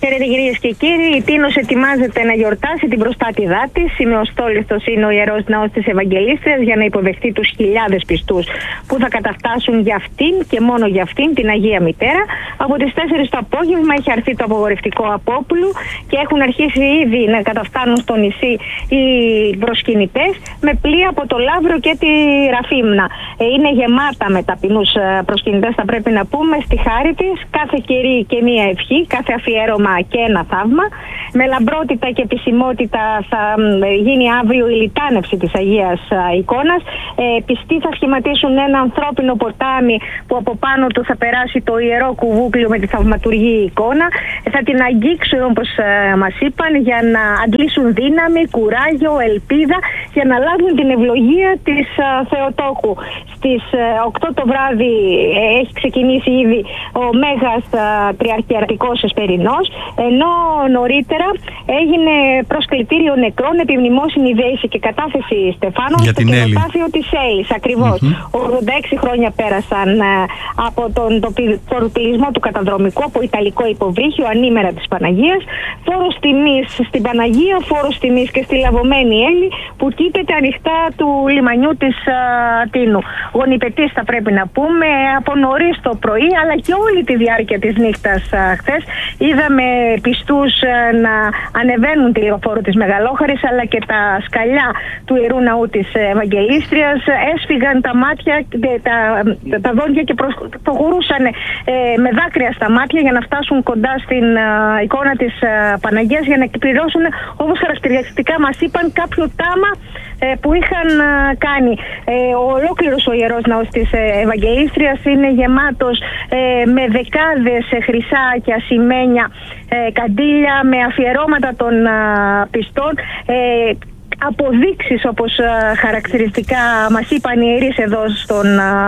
Χαίρετε κυρίες και κύριοι, η Τίνος ετοιμάζεται να γιορτάσει την προστάτηδά της. Σημεοστόλιστος είναι ο Ιερός Ναός της Ευαγγελίστριας για να υποδεχτεί τους χιλιάδες πιστούς που θα καταφτάσουν για αυτήν και μόνο για αυτήν την Αγία Μητέρα. Από τις τέσσερις το απόγευμα έχει αρθεί το απογορευτικό Απόπουλου και έχουν αρχίσει ήδη να καταφτάνουν στο νησί οι προσκυνητές με πλοία από το Λαύρο και τη Ραφίμνα. Είναι γεμάτα με ταπεινούς προσκυνητές, θα πρέπει να πούμε, στη χάρη της. Κάθε κηρύ και μία ευχή, κάθε αφιέρωμα και ένα θαύμα. Με λαμπρότητα και επισημότητα θα γίνει αύριο η λιτάνευση της Αγίας Εικόνας. Ε, πιστοί θα σχηματίσουν ένα ανθρώπινο ποτάμι που από πάνω του θα περάσει το ιερό κουβούκλιο με τη θαυματουργή εικόνα. Θα την αγγίξουν, όπως ε, μας είπαν, για να αντλήσουν δύναμη, κουράγιο, ελπίδα, για να λάβουν την ευλογία της ε, Θεοτόκου. Στις ε, οκτώ το βράδυ ε, έχει ξεκινήσει ήδη ο Μέγας ε, Τριαρχιερατικός Εσπερινός, ενώ νωρίτερα έγινε προσκλητήριο νεκρών επί μνημόσυνη δέηση και κατάθεση Στεφάνων για στο κοινοτάφιο της Έλλης. Ακριβώς. Mm-hmm. ογδόντα έξι χρόνια πέρασαν ε, από τον τορπιλισμό του καταδρομικού από ιταλικό υποβρύχιο ανήμερα της Παναγίας. Φόρος τιμής στην Παναγία, φόρος τιμής και στη λαβωμένη Έλλη που κοίταται ανοιχτά του λιμανιού της ε, Τίνου. Γονιπετής θα πρέπει να πούμε από νωρίς το πρωί, αλλά και όλη τη διάρκεια της νύχτας ε, χθες. Είδαμε πιστούς ε, να ανεβαίνουν τη λεωφόρο της Μεγαλόχαρης, αλλά και τα σκαλιά του Ιερού Ναού της Ευαγγελίστριας έσφυγαν τα μάτια, τα, τα δόντια και προχωρούσαν ε, με δάκρυα στα μάτια για να φτάσουν κοντά στην ε, εικόνα της ε, Παναγίας, για να εκπληρώσουν, όπως χαρακτηριστικά μας είπαν, κάποιο τάμα ε, που είχαν ε, κάνει. Ε, ο ολόκληρος ο Ιερός Ναός της ε, Ευαγγελίστριας είναι γεμάτος ε, με δεκάδες ε, χρυσά και ασημένια ε, καντήλια, με αφιερώματα των ε, πιστών, ε, αποδείξεις, όπως ε, χαρακτηριστικά μας είπαν οι ιερείς εδώ στον,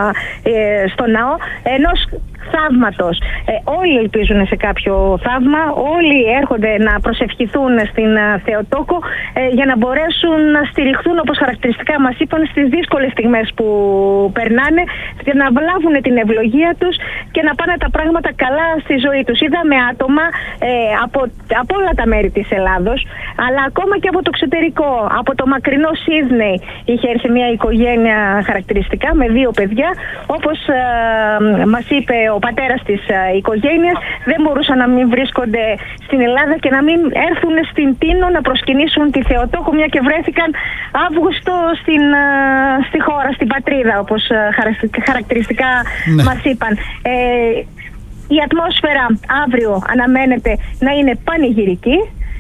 ε, στο ναό, ενός θαύματος. Ε, όλοι ελπίζουν σε κάποιο θαύμα, όλοι έρχονται να προσευχηθούν στην uh, Θεοτόκο ε, για να μπορέσουν να στηριχθούν, όπως χαρακτηριστικά μας είπαν, στις δύσκολες στιγμές που περνάνε, για να βλάβουν την ευλογία τους και να πάνε τα πράγματα καλά στη ζωή τους. Είδαμε άτομα ε, από, από όλα τα μέρη της Ελλάδος, αλλά ακόμα και από το εξωτερικό, από το μακρινό Σίδνεϊ είχε έρθει μια οικογένεια χαρακτηριστικά με δύο παιδιά, όπως ε, μας είπε ο πατέρας της uh, οικογένειας, δεν μπορούσαν να μην βρίσκονται στην Ελλάδα και να μην έρθουν στην Τίνο να προσκυνήσουν τη Θεοτόκο, μια και βρέθηκαν Αύγουστο στην, uh, στη χώρα, στην πατρίδα, όπως uh, χαρακτηριστικά ναι. μας είπαν. Ε, η ατμόσφαιρα αύριο αναμένεται να είναι πανηγυρική.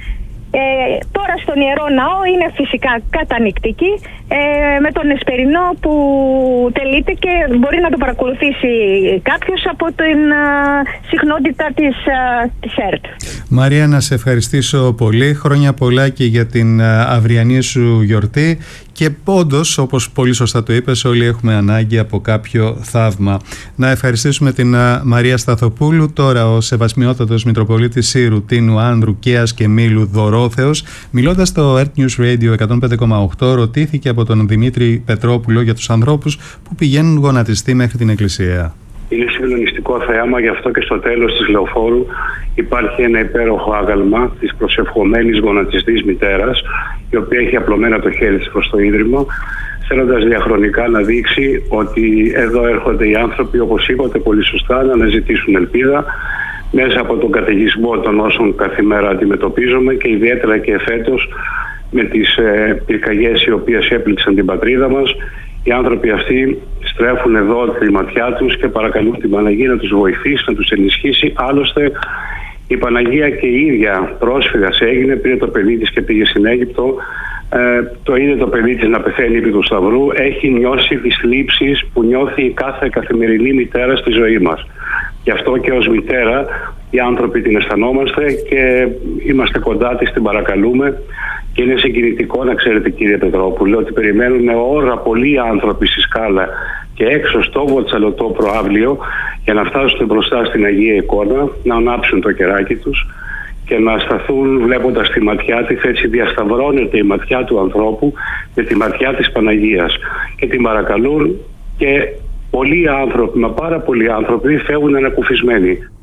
Ε, τώρα στον Ιερό Ναό είναι φυσικά κατανυκτική, ε, με τον Εσπερινό που τελείται και μπορεί να το παρακολουθήσει κάποιος από την α, συχνότητα της, α, της ΕΡΤ. Μαρία, να σε ευχαριστήσω πολύ. Χρόνια πολλά και για την α, αυριανή σου γιορτή. Και όντως, όπως πολύ σωστά το είπες, όλοι έχουμε ανάγκη από κάποιο θαύμα. Να ευχαριστήσουμε την α, Μαρία Σταθοπούλου. Τώρα ο Σεβασμιότατος Μητροπολίτης Σύρου, Τίνου, Άνδρου, Καίας και Μήλου Δωρόθεος, μιλώντας στο Earth News Radio εκατόν πέντε κόμμα οκτώ, ρωτήθηκε από τον Δημήτρη Πετρόπουλο για τους ανθρώπους που πηγαίνουν γονατιστοί μέχρι την εκκλησία. Είναι συγκλονιστικό θέαμα, γι' αυτό και στο τέλος της λεωφόρου υπάρχει ένα υπέροχο άγαλμα της προσευχομένης γονατιστής μητέρας, η οποία έχει απλωμένα το χέρι της προς το ίδρυμα, θέλοντας διαχρονικά να δείξει ότι εδώ έρχονται οι άνθρωποι, όπως είπατε πολύ σωστά, να αναζητήσουν ελπίδα μέσα από τον καταιγισμό των όσων καθημερινά αντιμετωπίζουμε, και ιδιαίτερα και εφέτος με τις ε, πυρκαγιές οι οποίες έπληξαν την πατρίδα μας. Οι άνθρωποι αυτοί στρέφουν εδώ τη ματιά τους και παρακαλούν την Παναγία να τους βοηθήσει, να τους ενισχύσει. Άλλωστε η Παναγία και η ίδια πρόσφυγας έγινε, πήρε το παιδί της και πήγε στην Αίγυπτο. Ε, το είδε το παιδί της να πεθαίνει επί του Σταυρού. Έχει νιώσει τις θλίψεις που νιώθει κάθε καθημερινή μητέρα στη ζωή μας. Γι' αυτό και ως μητέρα οι άνθρωποι την αισθανόμαστε και είμαστε κοντά της, την παρακαλούμε. Και είναι συγκινητικό να ξέρετε, κύριε Πετρόπουλε, ότι περιμένουν ώρα πολλοί άνθρωποι στη Σκάλα και έξω στο Βοτσαλωτό προαύλιο για να φτάσουν μπροστά στην Αγία Εικόνα, να ανάψουν το κεράκι τους και να σταθούν βλέποντας τη ματιά της. Έτσι διασταυρώνεται η ματιά του ανθρώπου με τη ματιά της Παναγίας και την παρακαλούν, και πολλοί άνθρωποι, μα πάρα πολλοί άνθρωποι, φεύγουν ανακουφισμένοι.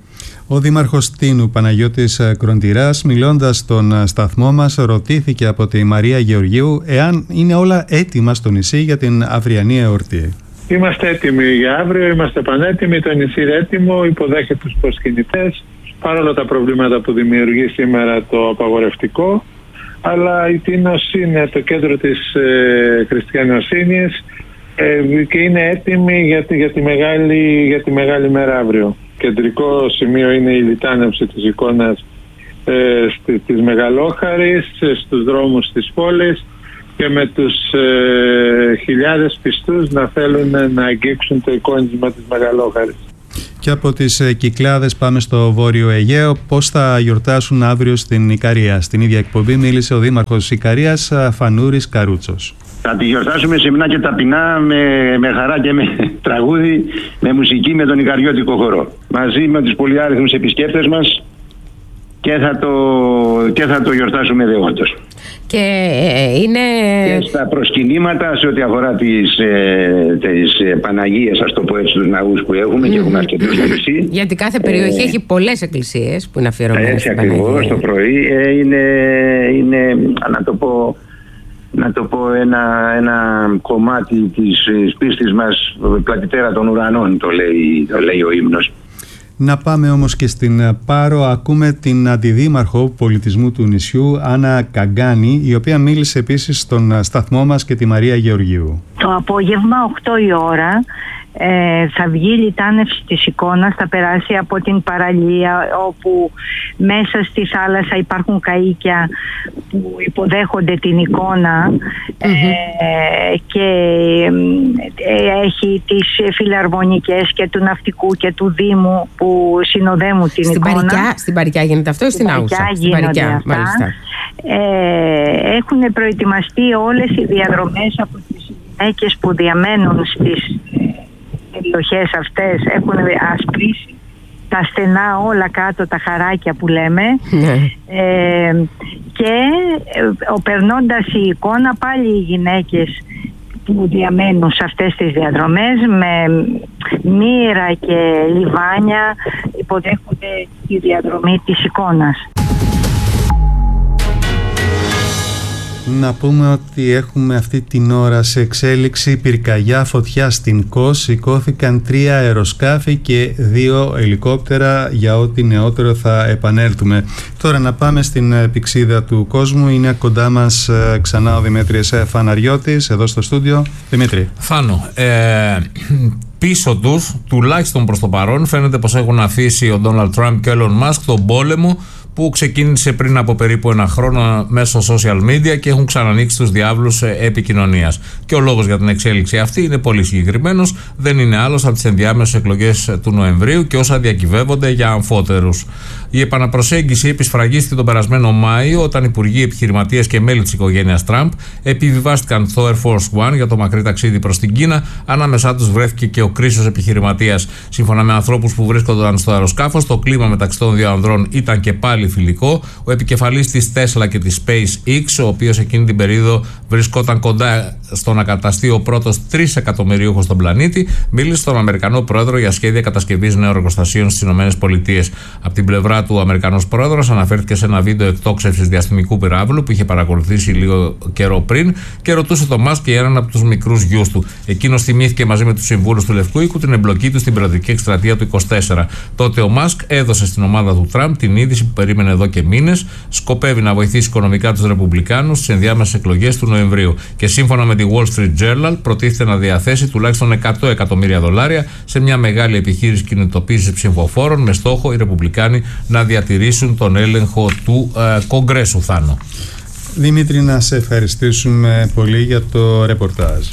Ο Δήμαρχος Τίνου Παναγιώτης Κροντηράς, μιλώντας στον σταθμό μας, ρωτήθηκε από τη Μαρία Γεωργίου εάν είναι όλα έτοιμα στο νησί για την αυριανή εορτή. Είμαστε έτοιμοι για αύριο, είμαστε πανέτοιμοι, το νησί είναι έτοιμο, υποδέχεται τους προσκυνητές, παρόλα τα προβλήματα που δημιουργεί σήμερα το απαγορευτικό, αλλά η Τίνος είναι το κέντρο της ε, χριστιανοσύνης ε, και είναι έτοιμη για τη, για, τη μεγάλη, για τη μεγάλη μέρα αύριο. Κεντρικό σημείο είναι η λιτάνευση της εικόνας ε, στη, της Μεγαλόχαρης, ε, στους δρόμους της πόλης και με τους ε, χιλιάδες πιστούς να θέλουν να αγγίξουν το εικόνισμα της Μεγαλόχαρης. Και από τις ε, Κυκλάδες πάμε στο Βόρειο Αιγαίο. Πώς θα γιορτάσουν αύριο στην Ικαρία? Στην ίδια εκπομπή μίλησε ο Δήμαρχος Ικαρίας, Φανούρης Καρούτσος. Θα τη γιορτάσουμε σεμνά και ταπεινά, με, με χαρά και με τραγούδι, με μουσική, με τον Ικαριώτικο χορό. Μαζί με τους πολυάριθμους επισκέπτες μας και θα το, και θα το γιορτάσουμε δεόντως. Και είναι... Και στα προσκυνήματα σε ό,τι αφορά τις, ε, τις ε, Παναγίες, ας το πω έτσι, τους ναούς που έχουμε, mm-hmm. και έχουμε αρκετούς στο νησί. Γιατί κάθε περιοχή ε, έχει πολλές εκκλησίες που είναι αφιερωμένες στην Παναγία. Έτσι ακριβώς, το πρωί ε, είναι, είναι, να το πω... να το πω ένα, ένα κομμάτι της πίστης μας, πλατητέρα των ουρανών, το λέει, το λέει ο ύμνος. Να πάμε όμως και στην Πάρο. Ακούμε την Αντιδήμαρχο Πολιτισμού του νησιού, Άννα Καγκάνη, η οποία μίλησε επίσης στον σταθμό μας, και τη Μαρία Γεωργίου. Το απόγευμα οκτώ η ώρα Ε, θα βγει η λιτάνευση της εικόνας, θα περάσει από την παραλία, όπου μέσα στη θάλασσα υπάρχουν καΐκια που υποδέχονται την εικόνα, mm-hmm. ε, και ε, έχει τις φιλαρμονικές και του ναυτικού και του Δήμου που συνοδεύουν την στην εικόνα. Παρικιά, στην Παρικιά γίνεται αυτό ή στην Άουσα? Στην Παρικιά, μάλιστα. Ε, έχουν προετοιμαστεί όλες οι διαδρομές από τις γυναίκες που διαμένουν στις περιοχές αυτές, έχουν ασπρίσει τα στενά όλα κάτω, τα χαράκια που λέμε, ε, και ο, περνώντας η εικόνα, πάλι οι γυναίκες που διαμένουν σε αυτές τις διαδρομές με μοίρα και λιβάνια υποδέχονται τη διαδρομή της εικόνας. Να πούμε ότι έχουμε αυτή την ώρα σε εξέλιξη πυρκαγιά, φωτιά στην Κος. Σηκώθηκαν τρία αεροσκάφη και δύο ελικόπτερα. Για ό,τι νεότερο θα επανέλθουμε. Τώρα να πάμε στην πυξίδα του κόσμου. Είναι κοντά μας ξανά ο Δημήτρης Φαναριώτης, εδώ στο στούντιο. Δημήτρη. Φάνο, ε, πίσω τους, τουλάχιστον προς το παρόν, φαίνεται πως έχουν αφήσει ο Ντόναλντ Τραμπ και ο Έιλον Μάσκ τον πόλεμο που ξεκίνησε πριν από περίπου ένα χρόνο μέσω social media και έχουν ξανανοίξει τους διάβλους επικοινωνίας. Και ο λόγος για την εξέλιξη αυτή είναι πολύ συγκεκριμένος, δεν είναι άλλος από τις ενδιάμεσες εκλογές του Νοεμβρίου και όσα διακυβεύονται για αμφότερους. Η επαναπροσέγγιση επισφραγίστηκε τον περασμένο Μάιο, όταν υπουργοί, επιχειρηματίες και μέλη της οικογένειας Τραμπ επιβιβάστηκαν στο Air Force One για το μακρύ ταξίδι προς την Κίνα. Ανάμεσά τους βρέθηκε και ο κρίσος επιχειρηματίας. Σύμφωνα με ανθρώπους που βρίσκονταν στο αεροσκάφος, το κλίμα μεταξύ των δύο ανδρών ήταν και πάλι φιλικό. Ο επικεφαλής της Tesla και της SpaceX, ο οποίος εκείνη την περίοδο βρισκόταν κοντά στο να καταστεί ο πρώτος τρισεκατομμυρίουχος στον πλανήτη, μίλησε στον Αμερικανό πρόεδρο για σχέδια κατασκευής νέων εργοστασίων στις ΗΠΑ. Από την πλευρά του, ο Αμερικανός πρόεδρος αναφέρθηκε σε ένα βίντεο εκτόξευσης διαστημικού πυράβλου που είχε παρακολουθήσει λίγο καιρό πριν και ρωτούσε τον Μάσκ για έναν από τους μικρούς γιους του. Εκείνος θυμήθηκε μαζί με τους συμβούλους του Λευκού Οίκου την εμπλοκή του στην προεδρική εκστρατεία του είκοσι τέσσερα. Τότε ο Μάσκ έδωσε στην ομάδα του Τραμπ την είδηση που περίμενε εδώ και μήνες. Σκοπεύει να βοηθήσει οικονομικά τους Ρεπουμπλικάνους στις ενδιάμεσες εκλογές του Νοεμβρίου. Και σύμφωνα με τη Wall Street Journal, προτίθεται να διαθέσει τουλάχιστον εκατό εκατομμύρια δολάρια σε μια μεγάλη επιχείρηση κινητοποίησης ψηφοφόρων, με στόχο οι Ρεπουμπλικάνοι να διατηρήσουν τον έλεγχο του ε, Κογκρέσου. Θάνο. Δημήτρη, να σε ευχαριστήσουμε πολύ για το ρεπορτάζ.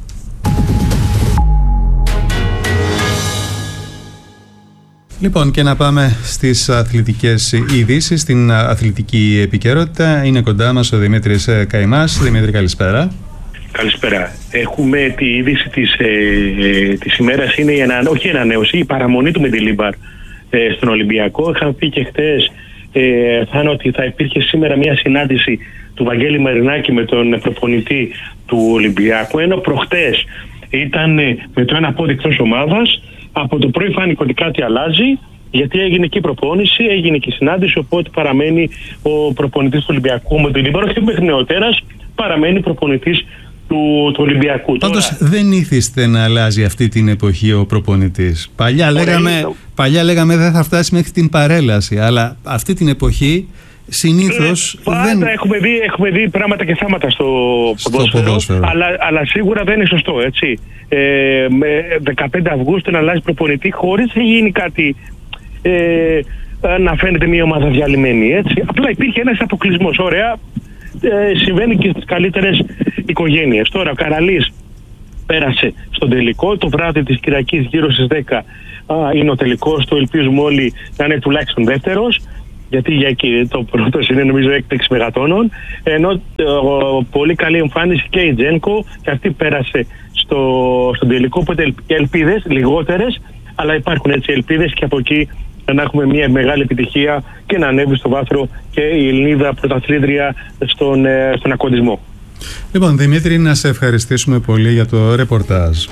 Λοιπόν, και να πάμε στις αθλητικές ειδήσεις, στην αθλητική επικαιρότητα. Είναι κοντά μας ο Δημήτρης Καημάς. Δημήτρη, καλησπέρα. Καλησπέρα. Έχουμε τη είδηση της, ε, ε, της ημέρας, είναι η ανα, όχι η ανανέωση, η παραμονή του Μεντιλίμπαρ ε, στον Ολυμπιακό. Είχαμε πει και χτες, ε, Θάνο, ότι θα υπήρχε σήμερα μια συνάντηση του Βαγγέλη Μαρινάκη με τον προπονητή του Ολυμπιακού, ενώ προχτές ήταν ε, με το ένα πόδι εκτός ομάδας. Από το πρωί φάνηκε ότι κάτι αλλάζει. Γιατί έγινε και η προπόνηση, έγινε και η συνάντηση, οπότε παραμένει ο προπονητής του Ολυμπιακού Μοντιλίμπαρο και μέχρι νεοτέρας παραμένει προπονητής του, του Ολυμπιακού. Πάντως Τώρα... δεν ήθιστε να αλλάζει αυτή την εποχή ο προπονητής. Παλιά λέγαμε, το... παλιά λέγαμε δεν θα φτάσει μέχρι την παρέλαση, αλλά αυτή την εποχή συνήθως ε, πάντα δεν... έχουμε δει, έχουμε δει πράγματα και θάματα στο, στο ποδόσφαιρο, ποδόσφαιρο. Αλλά, αλλά σίγουρα δεν είναι σωστό, έτσι. Ε, με δεκαπέντε Αυγούστου να αλλάζει προπονητή χωρίς να γίνει κάτι, ε, να φαίνεται μια ομάδα διαλυμένη, έτσι. Απλά υπήρχε ένας αποκλεισμός. Ωραία, ε, συμβαίνει και στις καλύτερες οικογένειες. Τώρα ο Καραλής πέρασε στον τελικό, το βράδυ της Κυριακής γύρω στις δέκα α, είναι ο τελικός, το ελπίζουμε όλοι να είναι τουλάχιστον δεύτερος, γιατί για εκεί το πρώτο είναι νομίζω έκπληξη μεγατόνων, ενώ ο, πολύ καλή εμφάνιση και η Τζένκο και αυτή πέρασε στο, στον τελικό, οπότε ελπίδες λιγότερες, αλλά υπάρχουν έτσι ελπίδες και από εκεί να έχουμε μια μεγάλη επιτυχία και να ανέβει στο βάθρο και η Ελληνίδα πρωταθλήτρια στον, στον ακοντισμό. Λοιπόν, Δημήτρη, να σε ευχαριστήσουμε πολύ για το ρεπορτάζ.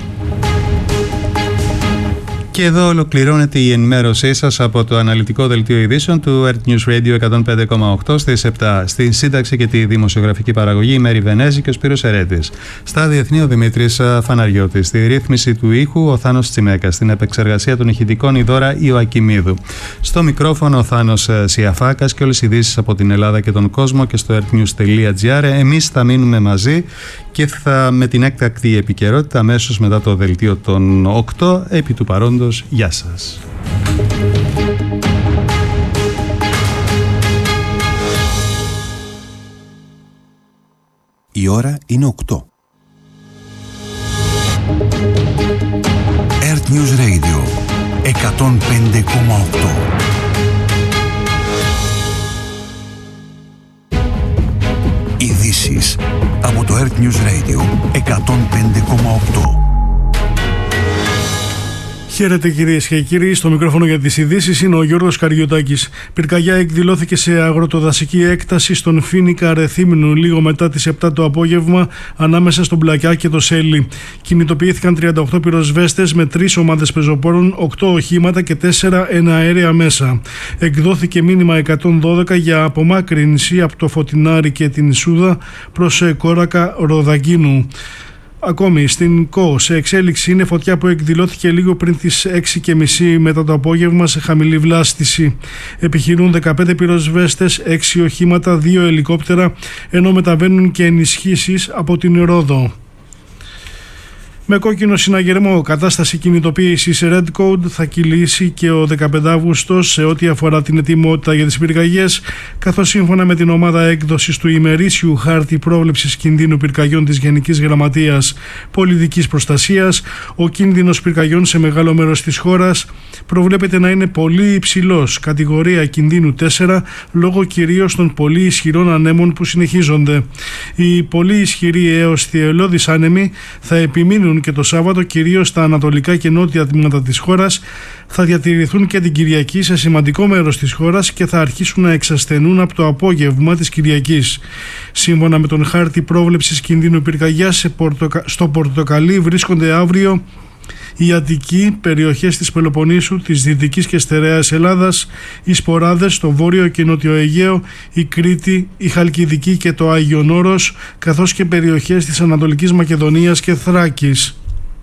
Και εδώ ολοκληρώνεται η ενημέρωσή σας από το αναλυτικό δελτίο ειδήσεων του Earth News Radio εκατόν πέντε κόμμα οκτώ στις επτά. Στην σύνταξη και τη δημοσιογραφική παραγωγή η Μέρη Βενέζη και ο Σπύρος Ερέτης. Στα διεθνή ο Δημήτρης Φαναριώτης. Στη ρύθμιση του ήχου ο Θάνος Τσιμέκας. Στην επεξεργασία των ηχητικών η Δώρα Ιωακιμίδου. Στο μικρόφωνο ο Θάνος Σιαφάκας και όλες οι ειδήσεις από την Ελλάδα και τον κόσμο και στο earthnews.gr. Εμείς θα μείνουμε μαζί και θα με την έκτακτη επικαιρότητα αμέσως μετά το δελτίο των οκτώ. Επί του παρόντος, γεια σας. Η ώρα είναι οκτώ. Earth News Radio εκατόν πέντε κόμμα οκτώ. Ειδήσεις από το Earth News Radio εκατόν πέντε κόμμα οκτώ. Χαίρετε κυρίες και κύριοι, στο μικρόφωνο για τις ειδήσεις είναι ο Γιώργος Καριωτάκης. Πυρκαγιά εκδηλώθηκε σε αγροτοδασική έκταση στον Φοίνικα Ρεθύμνου λίγο μετά τις επτά το απόγευμα ανάμεσα στον Πλακιά και το Σέλι. Κινητοποιήθηκαν τριάντα οκτώ πυροσβέστες με τρεις ομάδες πεζοπόρων, οκτώ οχήματα και τέσσερα εναέρια μέσα. Εκδόθηκε μήνυμα εκατόν δώδεκα για απομάκρυνση από το Φωτεινάρι και την Σούδα προς Κόρακα Ροδαγκίνου. Ακόμη στην ΚΟ σε εξέλιξη είναι φωτιά που εκδηλώθηκε λίγο πριν τις έξι και μισή μετά το απόγευμα σε χαμηλή βλάστηση. Επιχειρούν δεκαπέντε πυροσβέστες, έξι οχήματα, δύο ελικόπτερα, ενώ μεταβαίνουν και ενισχύσεις από την Ρόδο. Με κόκκινο συναγερμό, κατάσταση κινητοποίησης Red Code θα κυλήσει και ο δεκαπέντε Αυγούστος σε ό,τι αφορά την ετοιμότητα για τις πυρκαγιές, καθώς σύμφωνα με την ομάδα έκδοσης του ημερήσιου χάρτη πρόβλεψης κινδύνου πυρκαγιών της Γενικής Γραμματείας Πολιτικής Προστασίας, ο κίνδυνος πυρκαγιών σε μεγάλο μέρος της χώρας προβλέπεται να είναι πολύ υψηλός, κατηγορία κινδύνου τέσσερα, λόγω κυρίως των πολύ ισχυρών ανέμων που συνεχίζονται. Οι πολύ ισχυροί έως θυελλώδεις άνεμοι θα επιμείνουν και το Σάββατο κυρίως στα ανατολικά και νότια τμήματα της χώρας, θα διατηρηθούν και την Κυριακή σε σημαντικό μέρος της χώρας και θα αρχίσουν να εξασθενούν από το απόγευμα της Κυριακής. Σύμφωνα με τον χάρτη πρόβλεψης κινδύνου πυρκαγιάς, στο Πορτοκαλί βρίσκονται αύριο η Αττική, περιοχές της Πελοποννήσου, της Δυτικής και Στερεάς Ελλάδας, οι Σποράδες, το Βόρειο και Νότιο Αιγαίο, η Κρήτη, η Χαλκιδική και το Άγιον Όρος, καθώς και περιοχές της Ανατολικής Μακεδονίας και Θράκης.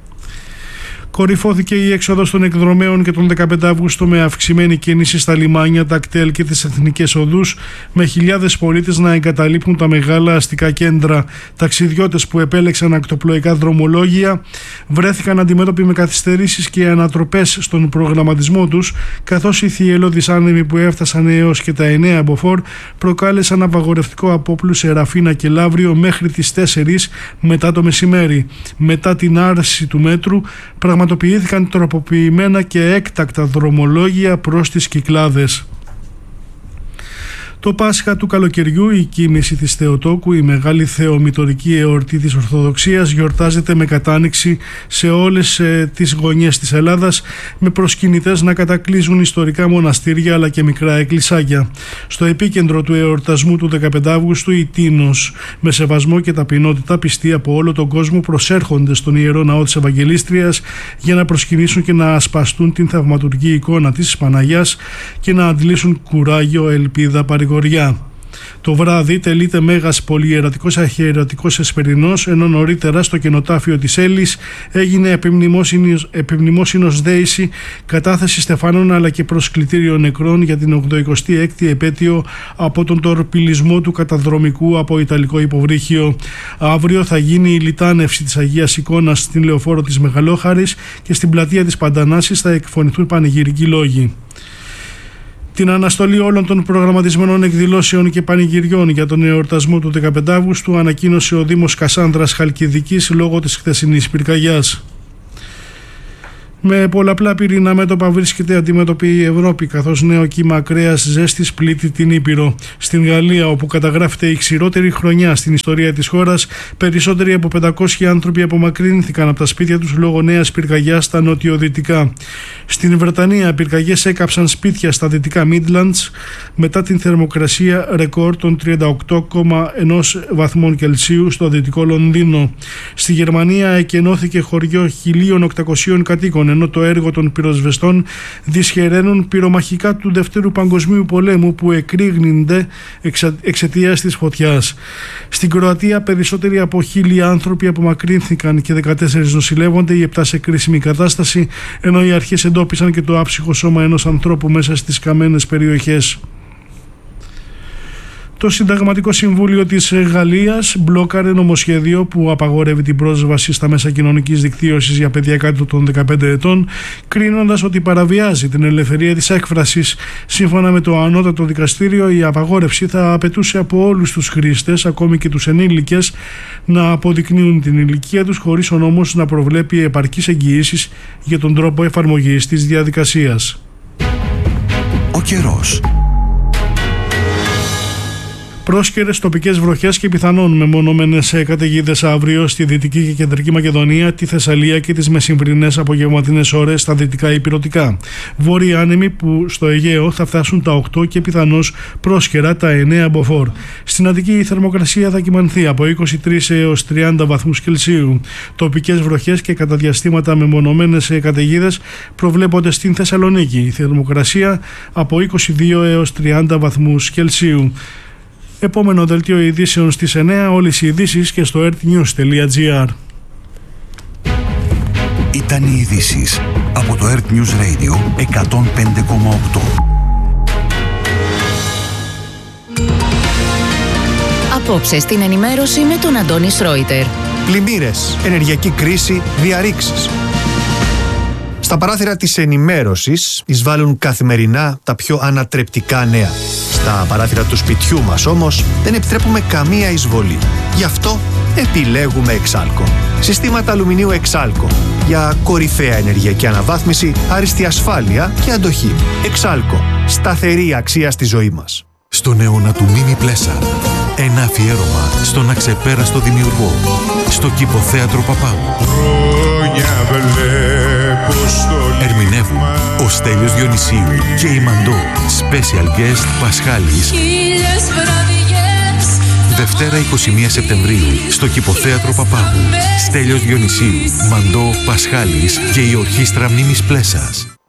Κορυφώθηκε η έξοδος των εκδρομέων και τον δεκαπέντε Αυγούστου με αυξημένη κίνηση στα λιμάνια, τα κτέλ και τις εθνικές οδούς, με χιλιάδες πολίτες να εγκαταλείπουν τα μεγάλα αστικά κέντρα. Ταξιδιώτες που επέλεξαν ακτοπλοϊκά δρομολόγια βρέθηκαν αντιμέτωποι με καθυστερήσεις και ανατροπές στον προγραμματισμό τους, καθώς οι θυελλώδεις άνεμοι που έφτασαν έως και τα εννέα μποφόρ προκάλεσαν απαγορευτικό απόπλου σε Ραφίνα και Λαύριο μέχρι τις τέσσερις μετά το μεσημέρι. Μετά την άρση του μέτρου, πραγματοποιήθηκαν τροποποιημένα και έκτακτα δρομολόγια προς τις Κυκλάδες. Το Πάσχα του καλοκαιριού, η κοίμηση της Θεοτόκου, η μεγάλη θεομητορική εορτή της Ορθοδοξίας, γιορτάζεται με κατάνοιξη σε όλες ε, τις γωνιές της Ελλάδας, με προσκυνητές να κατακλείζουν ιστορικά μοναστήρια αλλά και μικρά εκκλησάκια. Στο επίκεντρο του εορτασμού του δεκαπέντε Αυγούστου, η Τίνος, με σεβασμό και ταπεινότητα, πιστοί από όλο τον κόσμο προσέρχονται στον Ιερό Ναό της Ευαγγελίστριας για να προσκυνήσουν και να ασπαστούν την θαυματουργική εικόνα της Παναγιάς και να αντλήσουν κουράγιο, ελπίδα, παρηγοριά. Το βράδυ τελείται μέγας πολυερατικός αρχιερατικός εσπερινός, ενώ νωρίτερα στο κενοτάφιο της Έλλης έγινε επιμνημόσυνος, επιμνημόσυνος δέηση, κατάθεση στεφάνων αλλά και προσκλητήριο νεκρών για την ογδοηκοστή έκτη επέτειο από τον τορπιλισμό του καταδρομικού από Ιταλικό υποβρύχιο. Αύριο θα γίνει η λιτάνευση της Αγίας Εικόνας στην Λεωφόρο της Μεγαλόχαρης και στην πλατεία της Παντανάσης θα εκφωνηθούν πανηγυρικοί λόγοι. Την αναστολή όλων των προγραμματισμένων εκδηλώσεων και πανηγυριών για τον εορτασμό του δεκαπέντε Αυγούστου ανακοίνωσε ο Δήμος Κασάνδρας Χαλκιδικής λόγω της χθεσινής πυρκαγιάς. Με πολλαπλά πυρηνά μέτωπα βρίσκεται αντιμέτωπη η Ευρώπη, καθώς νέο κύμα ακραίας ζέστης πλήττει την Ήπειρο. Στην Γαλλία, όπου καταγράφεται η ξηρότερη χρονιά στην ιστορία της χώρας, περισσότεροι από πεντακόσιοι άνθρωποι απομακρύνθηκαν από τα σπίτια τους λόγω νέας πυρκαγιάς στα νοτιοδυτικά. Στην Βρετανία, πυρκαγιές έκαψαν σπίτια στα δυτικά Midlands μετά την θερμοκρασία ρεκόρ των τριάντα οκτώ κόμμα ένα βαθμών Κελσίου στο δυτικό Λονδίνο. Στη Γερμανία εκενώθηκε χωριό χίλια οκτακόσιων κατοίκων, ενώ το έργο των πυροσβεστών δυσχεραίνουν πυρομαχικά του Δευτέρου Παγκοσμίου Πολέμου που εκρήγνυνται εξαιτίας της φωτιάς. Στην Κροατία περισσότεροι από χίλια άνθρωποι απομακρύνθηκαν και δεκατέσσερις νοσηλεύονται, οι επτά σε κρίσιμη κατάσταση, ενώ οι αρχές εντόπισαν και το άψυχο σώμα ενός ανθρώπου μέσα στις καμένες περιοχές. Το Συνταγματικό Συμβούλιο της Γαλλίας μπλόκαρε νομοσχέδιο που απαγορεύει την πρόσβαση στα μέσα κοινωνικής δικτύωσης για παιδιά κάτω των δεκαπέντε ετών, κρίνοντας ότι παραβιάζει την ελευθερία της έκφρασης. Σύμφωνα με το Ανώτατο Δικαστήριο, η απαγόρευση θα απαιτούσε από όλους τους χρήστες, ακόμη και τους ενήλικες, να αποδεικνύουν την ηλικία τους, χωρίς ο νόμος να προβλέπει επαρκείς εγγυήσεις για τον τρόπο εφαρμογής της διαδικασίας. Ο καιρός. Πρόσκαιρες τοπικές βροχές και πιθανόν μεμονωμένες καταιγίδες αύριο στη Δυτική και Κεντρική Μακεδονία, τη Θεσσαλία και τις μεσημβρινές απογευματινές ώρες στα δυτικά υπηρετικά. Βόρειοι άνεμοι που στο Αιγαίο θα φτάσουν τα οκτώ και πιθανώς πρόσκαιρα τα εννέα μποφόρ. Στην Αττική η θερμοκρασία θα κυμανθεί από είκοσι τρεις έως τριάντα βαθμούς Κελσίου. Τοπικές βροχές και κατά διαστήματα μεμονωμένες καταιγίδες προβλέπονται στην Θεσσαλονίκη. Η θερμοκρασία από είκοσι δύο έως τριάντα βαθμούς Κελσίου. Επόμενο δελτίο ειδήσεων στις εννέα, όλες οι ειδήσεις και στο earthnews τελεία gr. Ήταν οι ειδήσεις από το Earth News Radio εκατόν πέντε κόμμα οκτώ. Απόψε στην ενημέρωση με τον Αντώνη Σρόιτερ. Πλημμύρες, ενεργειακή κρίση, διαρρήξεις. Στα παράθυρα της ενημέρωσης εισβάλλουν καθημερινά τα πιο ανατρεπτικά νέα. Στα παράθυρα του σπιτιού μας όμως δεν επιτρέπουμε καμία εισβολή. Γι' αυτό επιλέγουμε Εξάλκο. Συστήματα αλουμινίου Εξάλκο για κορυφαία ενεργειακή αναβάθμιση, άριστη ασφάλεια και αντοχή. Εξάλκο. Σταθερή αξία στη ζωή μας. Στον αιώνα του Μίμη Πλέσα. Ένα αφιέρωμα στον αξεπέραστο δημιουργό. Στο Κηποθέατρο Παπάγου. Ερμηνεύουν ο Στέλιος Διονυσίου και η Μαντώ. Special guest Πασχάλης. Δευτέρα εικοστή πρώτη Σεπτεμβρίου στο Κηποθέατρο Παπάγου. Στέλιος Διονυσίου, Μαντώ, Πασχάλης και η Ορχήστρα Μίμης Πλέσας.